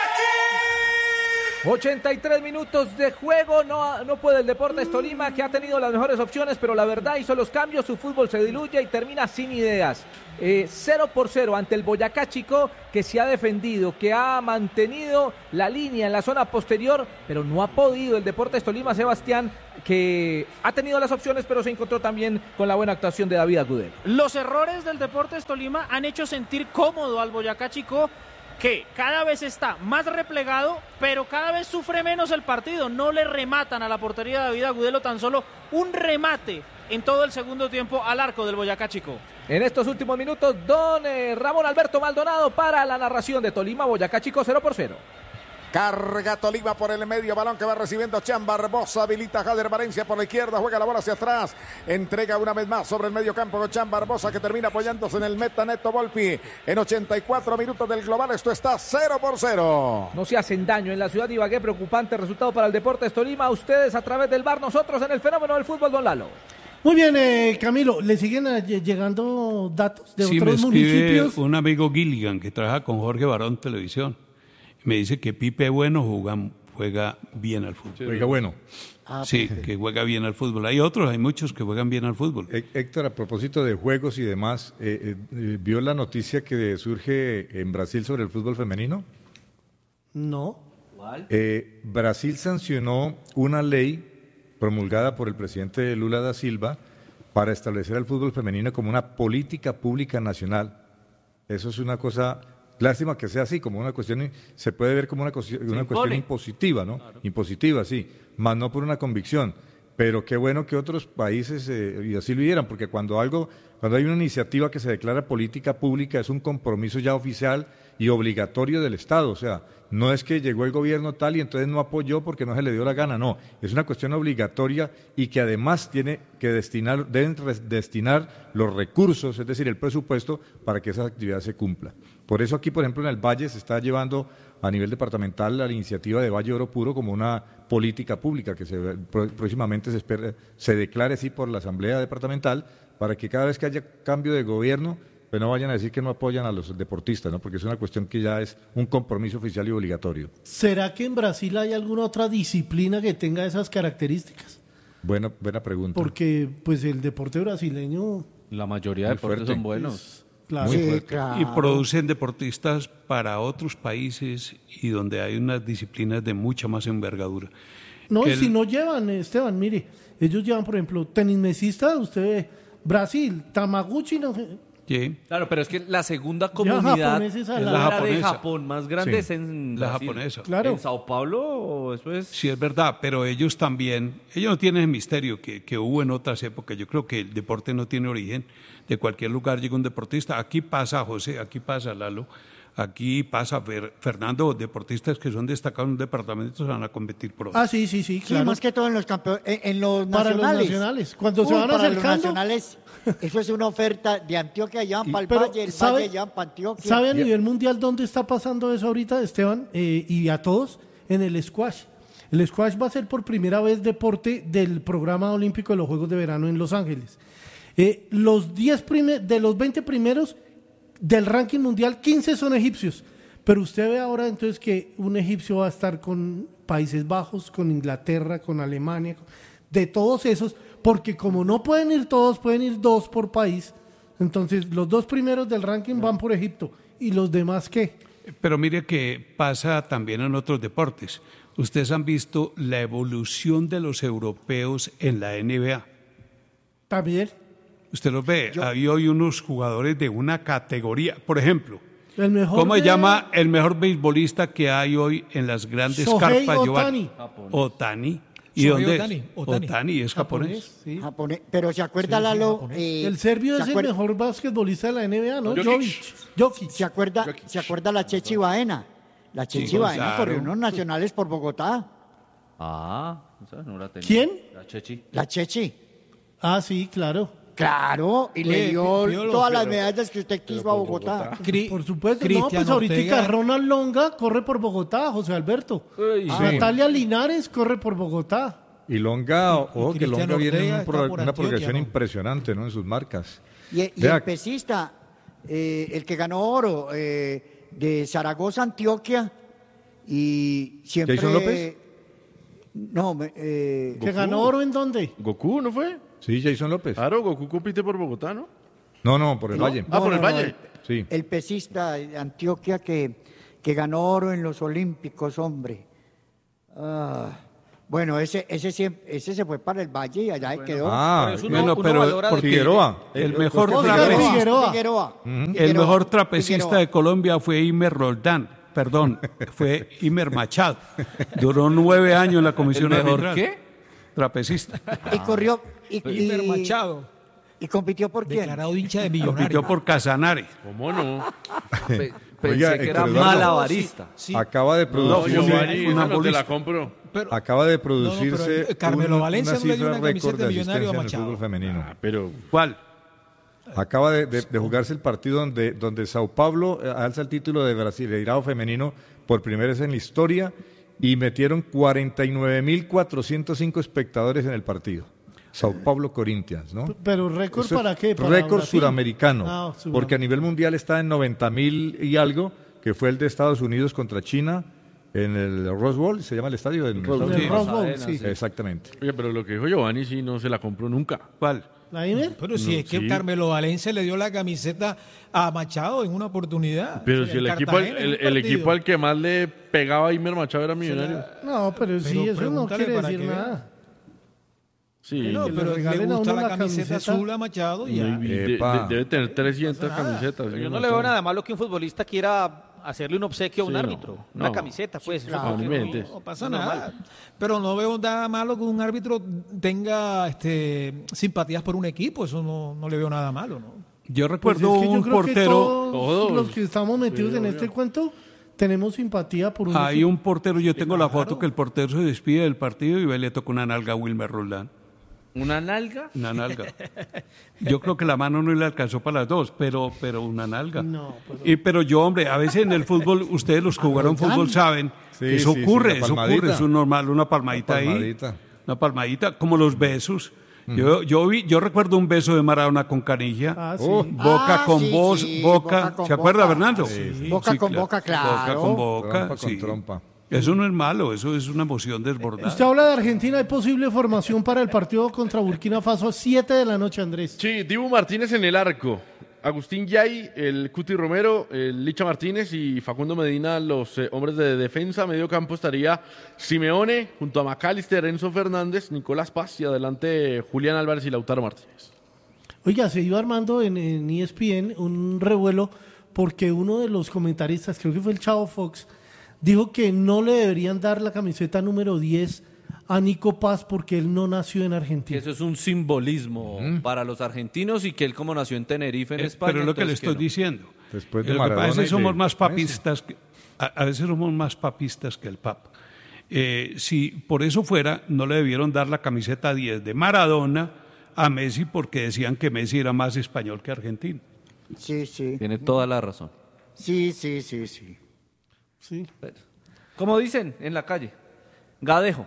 aquí. ochenta y tres minutos de juego, no, no puede el Deportes Tolima, que ha tenido las mejores opciones, pero la verdad hizo los cambios, su fútbol se diluye y termina sin ideas. Eh, cero por cero ante el Boyacá Chicó, que se ha defendido, que ha mantenido la línea en la zona posterior, pero no ha podido el Deportes Tolima, Sebastián, que ha tenido las opciones, pero se encontró también con la buena actuación de David Agudelo. Los errores del Deportes Tolima han hecho sentir cómodo al Boyacá Chicó, que cada vez está más replegado, pero cada vez sufre menos el partido. No le rematan a la portería de David Agudelo, tan solo un remate en todo el segundo tiempo al arco del Boyacá Chicó. En estos últimos minutos, don eh, Ramón Alberto Maldonado para la narración de Tolima, Boyacá Chicó cero por cero. Carga Tolima por el medio, balón que va recibiendo Chan Barbosa, habilita Jader Valencia por la izquierda, juega la bola hacia atrás, entrega una vez más sobre el medio campo con Chan Barbosa, que termina apoyándose en el meta Neto Volpi. En ochenta y cuatro minutos del global, esto está cero por cero. No se hacen daño en la ciudad de Ibagué, preocupante resultado para el Deportes Tolima. Ustedes a través del bar, nosotros en el fenómeno del fútbol, don Lalo. Muy bien, eh, Camilo, ¿le siguen eh, llegando datos de Sí, me otros escribe municipios? un amigo Gilligan que trabaja con Jorge Barón Televisión. Me dice que Pipe Bueno juega, juega bien al fútbol. Oiga, bueno. Ah, Sí, que juega bien al fútbol. Hay otros, hay muchos que juegan bien al fútbol. Hé- Héctor, a propósito de juegos y demás, eh, eh, ¿vio la noticia que surge en Brasil sobre el fútbol femenino? No. Eh, Brasil sancionó una ley promulgada por el presidente Lula da Silva para establecer al fútbol femenino como una política pública nacional. Eso es una cosa, lástima que sea así, como una cuestión, se puede ver como una, cuestión- una cuestión impone. impositiva, ¿no? Impositiva, sí, más no por una convicción. Pero qué bueno que otros países eh, y así lo hicieran, porque cuando algo, cuando hay una iniciativa que se declara política pública, es un compromiso ya oficial y obligatorio del Estado. O sea, no es que llegó el gobierno tal y entonces no apoyó porque no se le dio la gana, no. Es una cuestión obligatoria y que además tiene que destinar, deben res- destinar los recursos, es decir, el presupuesto, para que esa actividad se cumpla. Por eso aquí, por ejemplo, en el Valle se está llevando a nivel departamental la iniciativa de Valle Oro Puro como una política pública que se, pro- próximamente se, espera, se declare así por la Asamblea Departamental para que cada vez que haya cambio de gobierno, pues no vayan a decir que no apoyan a los deportistas, ¿no? Porque es una cuestión que ya es un compromiso oficial y obligatorio. ¿Será que en Brasil hay alguna otra disciplina que tenga esas características? Buena, buena pregunta. Porque pues el deporte brasileño... La mayoría de Muy deportes fuerte. son buenos. es- claro. Muy Sí, fuerte. claro. Y producen deportistas para otros países y donde hay unas disciplinas de mucha más envergadura. No, y El- si no llevan, Esteban, mire, ellos llevan, por ejemplo, tenis mesista, usted ve, Brasil, Tamaguchi, no sé, Sí. Claro, pero es que la segunda Ya comunidad japoneses a es la- la, La de japonesa. Japón más grande Sí. es en La Brasil. japonesa. Claro. En Sao Paulo, eso es... Sí, es verdad, pero ellos también, ellos no tienen el misterio que, que hubo en otras épocas. Yo creo que el deporte no tiene origen. De cualquier lugar llega un deportista. Aquí pasa, José, aquí pasa, Lalo, aquí pasa, Fer- Fernando, deportistas que son destacados en un departamento se van a competir por otro. Ah, sí, sí, sí, Sí, claro. más que todo en los campeones, en, en los Para los nacionales. nacionales. Cuando se Uy, van para acercando- los nacionales, eso es una oferta de Antioquia, llevan para el Pero, Valle, el ¿sabe- Valle llevan para Antioquia. ¿Sabe a nivel mundial dónde está pasando eso ahorita, Esteban? Eh, y a todos, en el squash. El squash va a ser por primera vez deporte del programa olímpico de los Juegos de Verano en Los Ángeles. Eh, los diez prime- de los veinte primeros del ranking mundial, quince son egipcios. Pero usted ve ahora entonces que un egipcio va a estar con Países Bajos, con Inglaterra, con Alemania. de todos esos, porque como no pueden ir todos, pueden ir dos por país. Entonces, los dos primeros del ranking van por Egipto. ¿Y los demás qué? Pero mire que pasa también en otros deportes. Ustedes han visto la evolución de los europeos en la N B A. También. Usted los ve, hay hoy unos jugadores de una categoría. Por ejemplo, el mejor ¿cómo se de... llama el mejor beisbolista que hay hoy en las grandes Shohei carpas? Ohtani. Ohtani. ¿Y Shohei dónde Ohtani. es? Ohtani. Ohtani es japonés. Japonés, sí. Japonés. Pero se acuerda, Sí, sí, Lalo. japonés. eh, el serbio ¿se es el acuerda- mejor basquetbolista de la N B A, ¿no? Jokic. Jovic. Jokic. ¿Se acuerda, ¿Se acuerda la Chechi Baena? La Chechi Sí, Baena claro. corrió unos nacionales por Bogotá. Ah, esa no la tenía. ¿Quién? La Chechi. La Chechi. Ah, sí, claro. Claro, y le Oye, dio Piolo, todas las pero- medallas que usted quiso a Bogotá. Por supuesto, no, Cristian pues ahorita Ortega. Ronald Longa corre por Bogotá, José Alberto. Uy, Ah, sí. Natalia Linares corre por Bogotá. Y Longa, ojo que Cristian Longa viene en Ortega un está pro- por una Antioquia, progresión ¿no? impresionante, ¿no? En sus marcas. Y, y Vea, el pesista, eh, el que ganó oro eh, de Zaragoza, Antioquia, y siempre... ¿Jason López? No, me- eh, ¿Que ganó oro en dónde? ¿Goku no fue? Sí, Jason López. Claro, Goku compite por Bogotá, ¿no? No, no, por el ¿No? Valle. Ah, por el no, no, Valle. Sí. El pesista de Antioquia que, que ganó oro en los Olímpicos, hombre. Ah, bueno, ese, ese, siempre- ese se fue para el Valle y allá quedó. Ah, Pero bueno, pero porque Figueroa. el mejor Oscar trapecista, Figueroa. Figueroa. el Figueroa. mejor trapecista Figueroa. de Colombia fue Imer Roldán, perdón, fue Imer Machado. Duró nueve años en la comisión ¿El mejor arbitral. qué? Trapecista. Y corrió. Y, Iber y- Machado. ¿Y compitió por quién? Declarado hincha de Compitió Millonarios. por Casanare. ¿Cómo no? Pe- Oiga, Pensé que era Héctor Eduardo. malabarista. Sí. Acaba de No, producirse, Giovanni, una esa no te bolista. la compro. Pero- acaba de No, no, pero producirse Carmelo un- Valencia una no le dio cifra una camiseta récord de de millonario asistencia a en el Machado. fútbol femenino. Ah, pero ¿Cuál? Acaba de, de- de jugarse el partido donde, donde Sao Paulo eh, alza el título de Brasileirao femenino por primera vez en la historia y metieron cuarenta y nueve mil cuatrocientos cinco espectadores en el partido. Sao Paulo Corinthians, ¿no? Pero récord Eso es para qué? ¿Para récord Brasil? suramericano, Ah, suramericano. porque a nivel mundial está en noventa mil y algo, que fue el de Estados Unidos contra China en el Rose Bowl, se llama el estadio del Rose En el Rose Bowl, sí. Exactamente. Oye, pero lo que dijo Giovanni sí no se la compró nunca. ¿Cuál? ¿La Imer? Pero si No, es que sí. Carmelo Valencia le dio la camiseta a Machado en una oportunidad. Pero O sea, si el en equipo, al- Cartagena, en el, un el partido. equipo al que más le pegaba a Imer Machado era Millonario. No, pero, sí, Pero eso no pregúntale quiere para decir que vea. nada. Sí. No, que le pero le regalen a gusta uno la la camiseta camiseta. azul a Machado y ya. Y de- Epa. de- debe tener trescientas camisetas. Yo señor no le Machado. veo nada malo que un futbolista quiera hacerle un obsequio a un Sí, no, árbitro. Una no. camiseta, pues. eso claro. creo que No no- inventes. No pasa no es nada. normal. Pero no veo nada malo que un árbitro tenga este, simpatías por un equipo. Eso no, no le veo nada malo, ¿no? Yo Pues recuerdo es que yo un creo que portero, todos, Todos. los que estamos metidos Sí, en obvio. este cuento tenemos simpatía por un hay equipo. un portero, yo tengo la foto que el portero se despide del partido y ve, le toca una nalga a Wilmer Roldán. ¿Una nalga? Una nalga. Yo creo que la mano no le alcanzó para las dos, pero, pero una nalga. No, pero- Y, pero yo, hombre, a veces en el fútbol, ustedes los que jugaron fútbol saben Sí, que eso sí, sí, ocurre, la eso palmadita. ocurre, eso es normal, una palmadita, Una palmadita. ahí. Una palmadita, como los besos. Yo, yo vi, yo recuerdo un beso de Maradona con Canilla. Ah, sí. Oh, Boca Ah, con sí, voz, sí, boca. boca con ¿Se acuerda, boca. Fernando? Sí. Boca con boca, claro. Boca con boca, Trompa con sí. trompa. Eso no es malo, eso es una emoción desbordada. Usted habla de Argentina, hay posible formación para el partido contra Burkina Faso a siete de la noche, Andrés. Sí, Dibu Martínez en el arco. Agustín Yay, el Cuti Romero, el Licha Martínez y Facundo Medina, los eh, hombres de defensa. Medio campo estaría Simeone junto a Macalister, Enzo Fernández, Nicolás Paz y adelante Julián Álvarez y Lautaro Martínez. Oiga, se iba armando en, en E S P N un revuelo porque uno de los comentaristas, creo que fue el Chavo Fox, dijo que no le deberían dar la camiseta número diez a Nico Paz porque él no nació en Que Argentina. eso es un simbolismo para los argentinos y que él como nació en Tenerife, en Eh, España. pero es lo que le entonces estoy no. diciendo. Después de Lo que pasa Maradona es que y somos de más Messi. papistas, que, a, a veces somos más papistas que el Papa. Eh, si por eso fuera, no le debieron dar la camiseta diez de Maradona a Messi porque decían que Messi era más español que argentino. Sí, sí. Tiene toda la razón. Sí, sí, sí, sí. Sí. Como dicen en la calle, gadejo.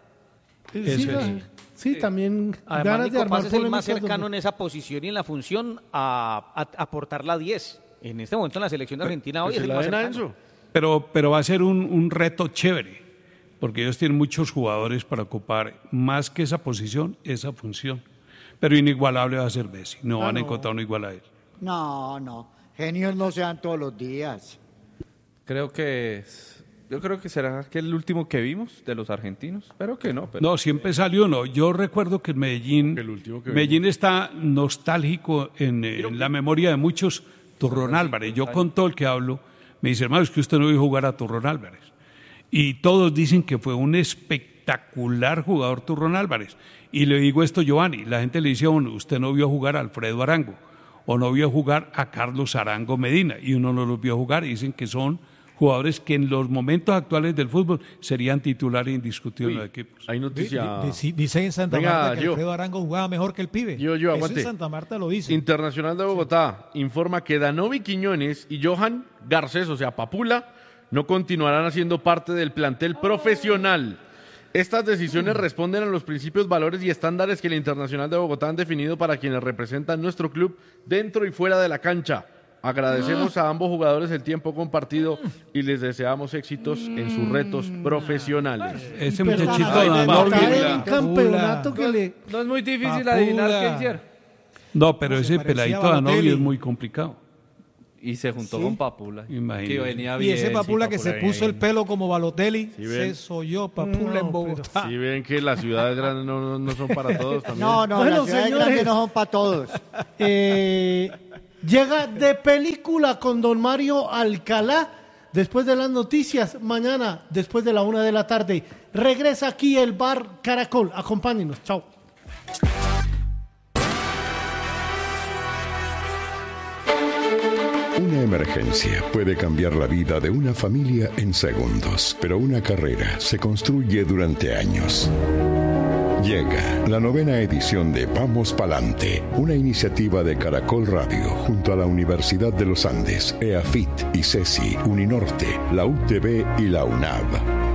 Sí, Eso sí, es. sí, también Además, ganas de Nico armar Paz es el más polémicas cercano donde- en esa posición y en la función a, a- aportar la diez. En este momento en la selección de Argentina hoy Que es se el la más den a cercano. Enzo. Pero, pero va a ser un, un reto chévere, porque ellos tienen muchos jugadores para ocupar más que esa posición, esa función. Pero inigualable va a ser Messi, no Ah, van a no. encontrar uno igual a él. No, no. Genios no se dan todos los días. Creo que es- yo creo que será que el último que vimos de los argentinos, espero que no, pero No, siempre salió uno. Yo recuerdo que en Medellín, que Medellín está nostálgico en, eh, en la memoria de muchos, Turrón Álvarez. Yo con todo el que hablo, me dice, hermano, es que usted no vio jugar a Turrón Álvarez. Y todos dicen que fue un espectacular jugador Turrón Álvarez. Y le digo esto, Giovanni, la gente le dice a uno, usted no vio jugar a Alfredo Arango, o no vio jugar a Carlos Arango Medina, y uno no los vio jugar, y dicen que son jugadores que en los momentos actuales del fútbol serían titulares indiscutibles de los equipos. Hay noticia. Di- di- Dicen en Santa Venga, Marta que yo. Alfredo Arango jugaba mejor que el pibe. Yo, yo, Eso aguante. en Santa Marta lo dice. Internacional de Bogotá informa que Danovi Quiñones y Johan Garcés, o sea, Papula, no continuarán haciendo parte del plantel profesional. Estas decisiones responden a los principios, valores y estándares que el Internacional de Bogotá han definido para quienes representan nuestro club dentro y fuera de la cancha. Agradecemos a ambos jugadores el tiempo compartido y les deseamos éxitos en sus retos profesionales. Ese Pero muchachito Ay, Danovi- está en un campeonato que le... no es muy difícil Papula. adivinar qué hicieron. No, pero se ese parecía peladito a Danovi Balotelli. es muy complicado. Y se juntó Sí. con Papula, Imagínese. que venía Y bien. ese Papula sí, que se venía puso el bien. pelo como Balotelli, Sí, se ven. soyó Papula en Bogotá. Si ven que las ciudades grandes no, no- no son para todos también. No, no, Bueno, las ciudades señores. grandes no son para todos. Eh, llega de película con don Mario Alcalá. Después de las noticias, mañana, después de la una de la tarde, regresa aquí el bar Caracol. Acompáñenos. Chao. Una emergencia puede cambiar la vida de una familia en segundos, pero una carrera se construye durante años. Llega la novena edición de Vamos Palante, una iniciativa de Caracol Radio junto a la Universidad de los Andes, EAFIT, ICESI, Uninorte, la U T B y la UNAV.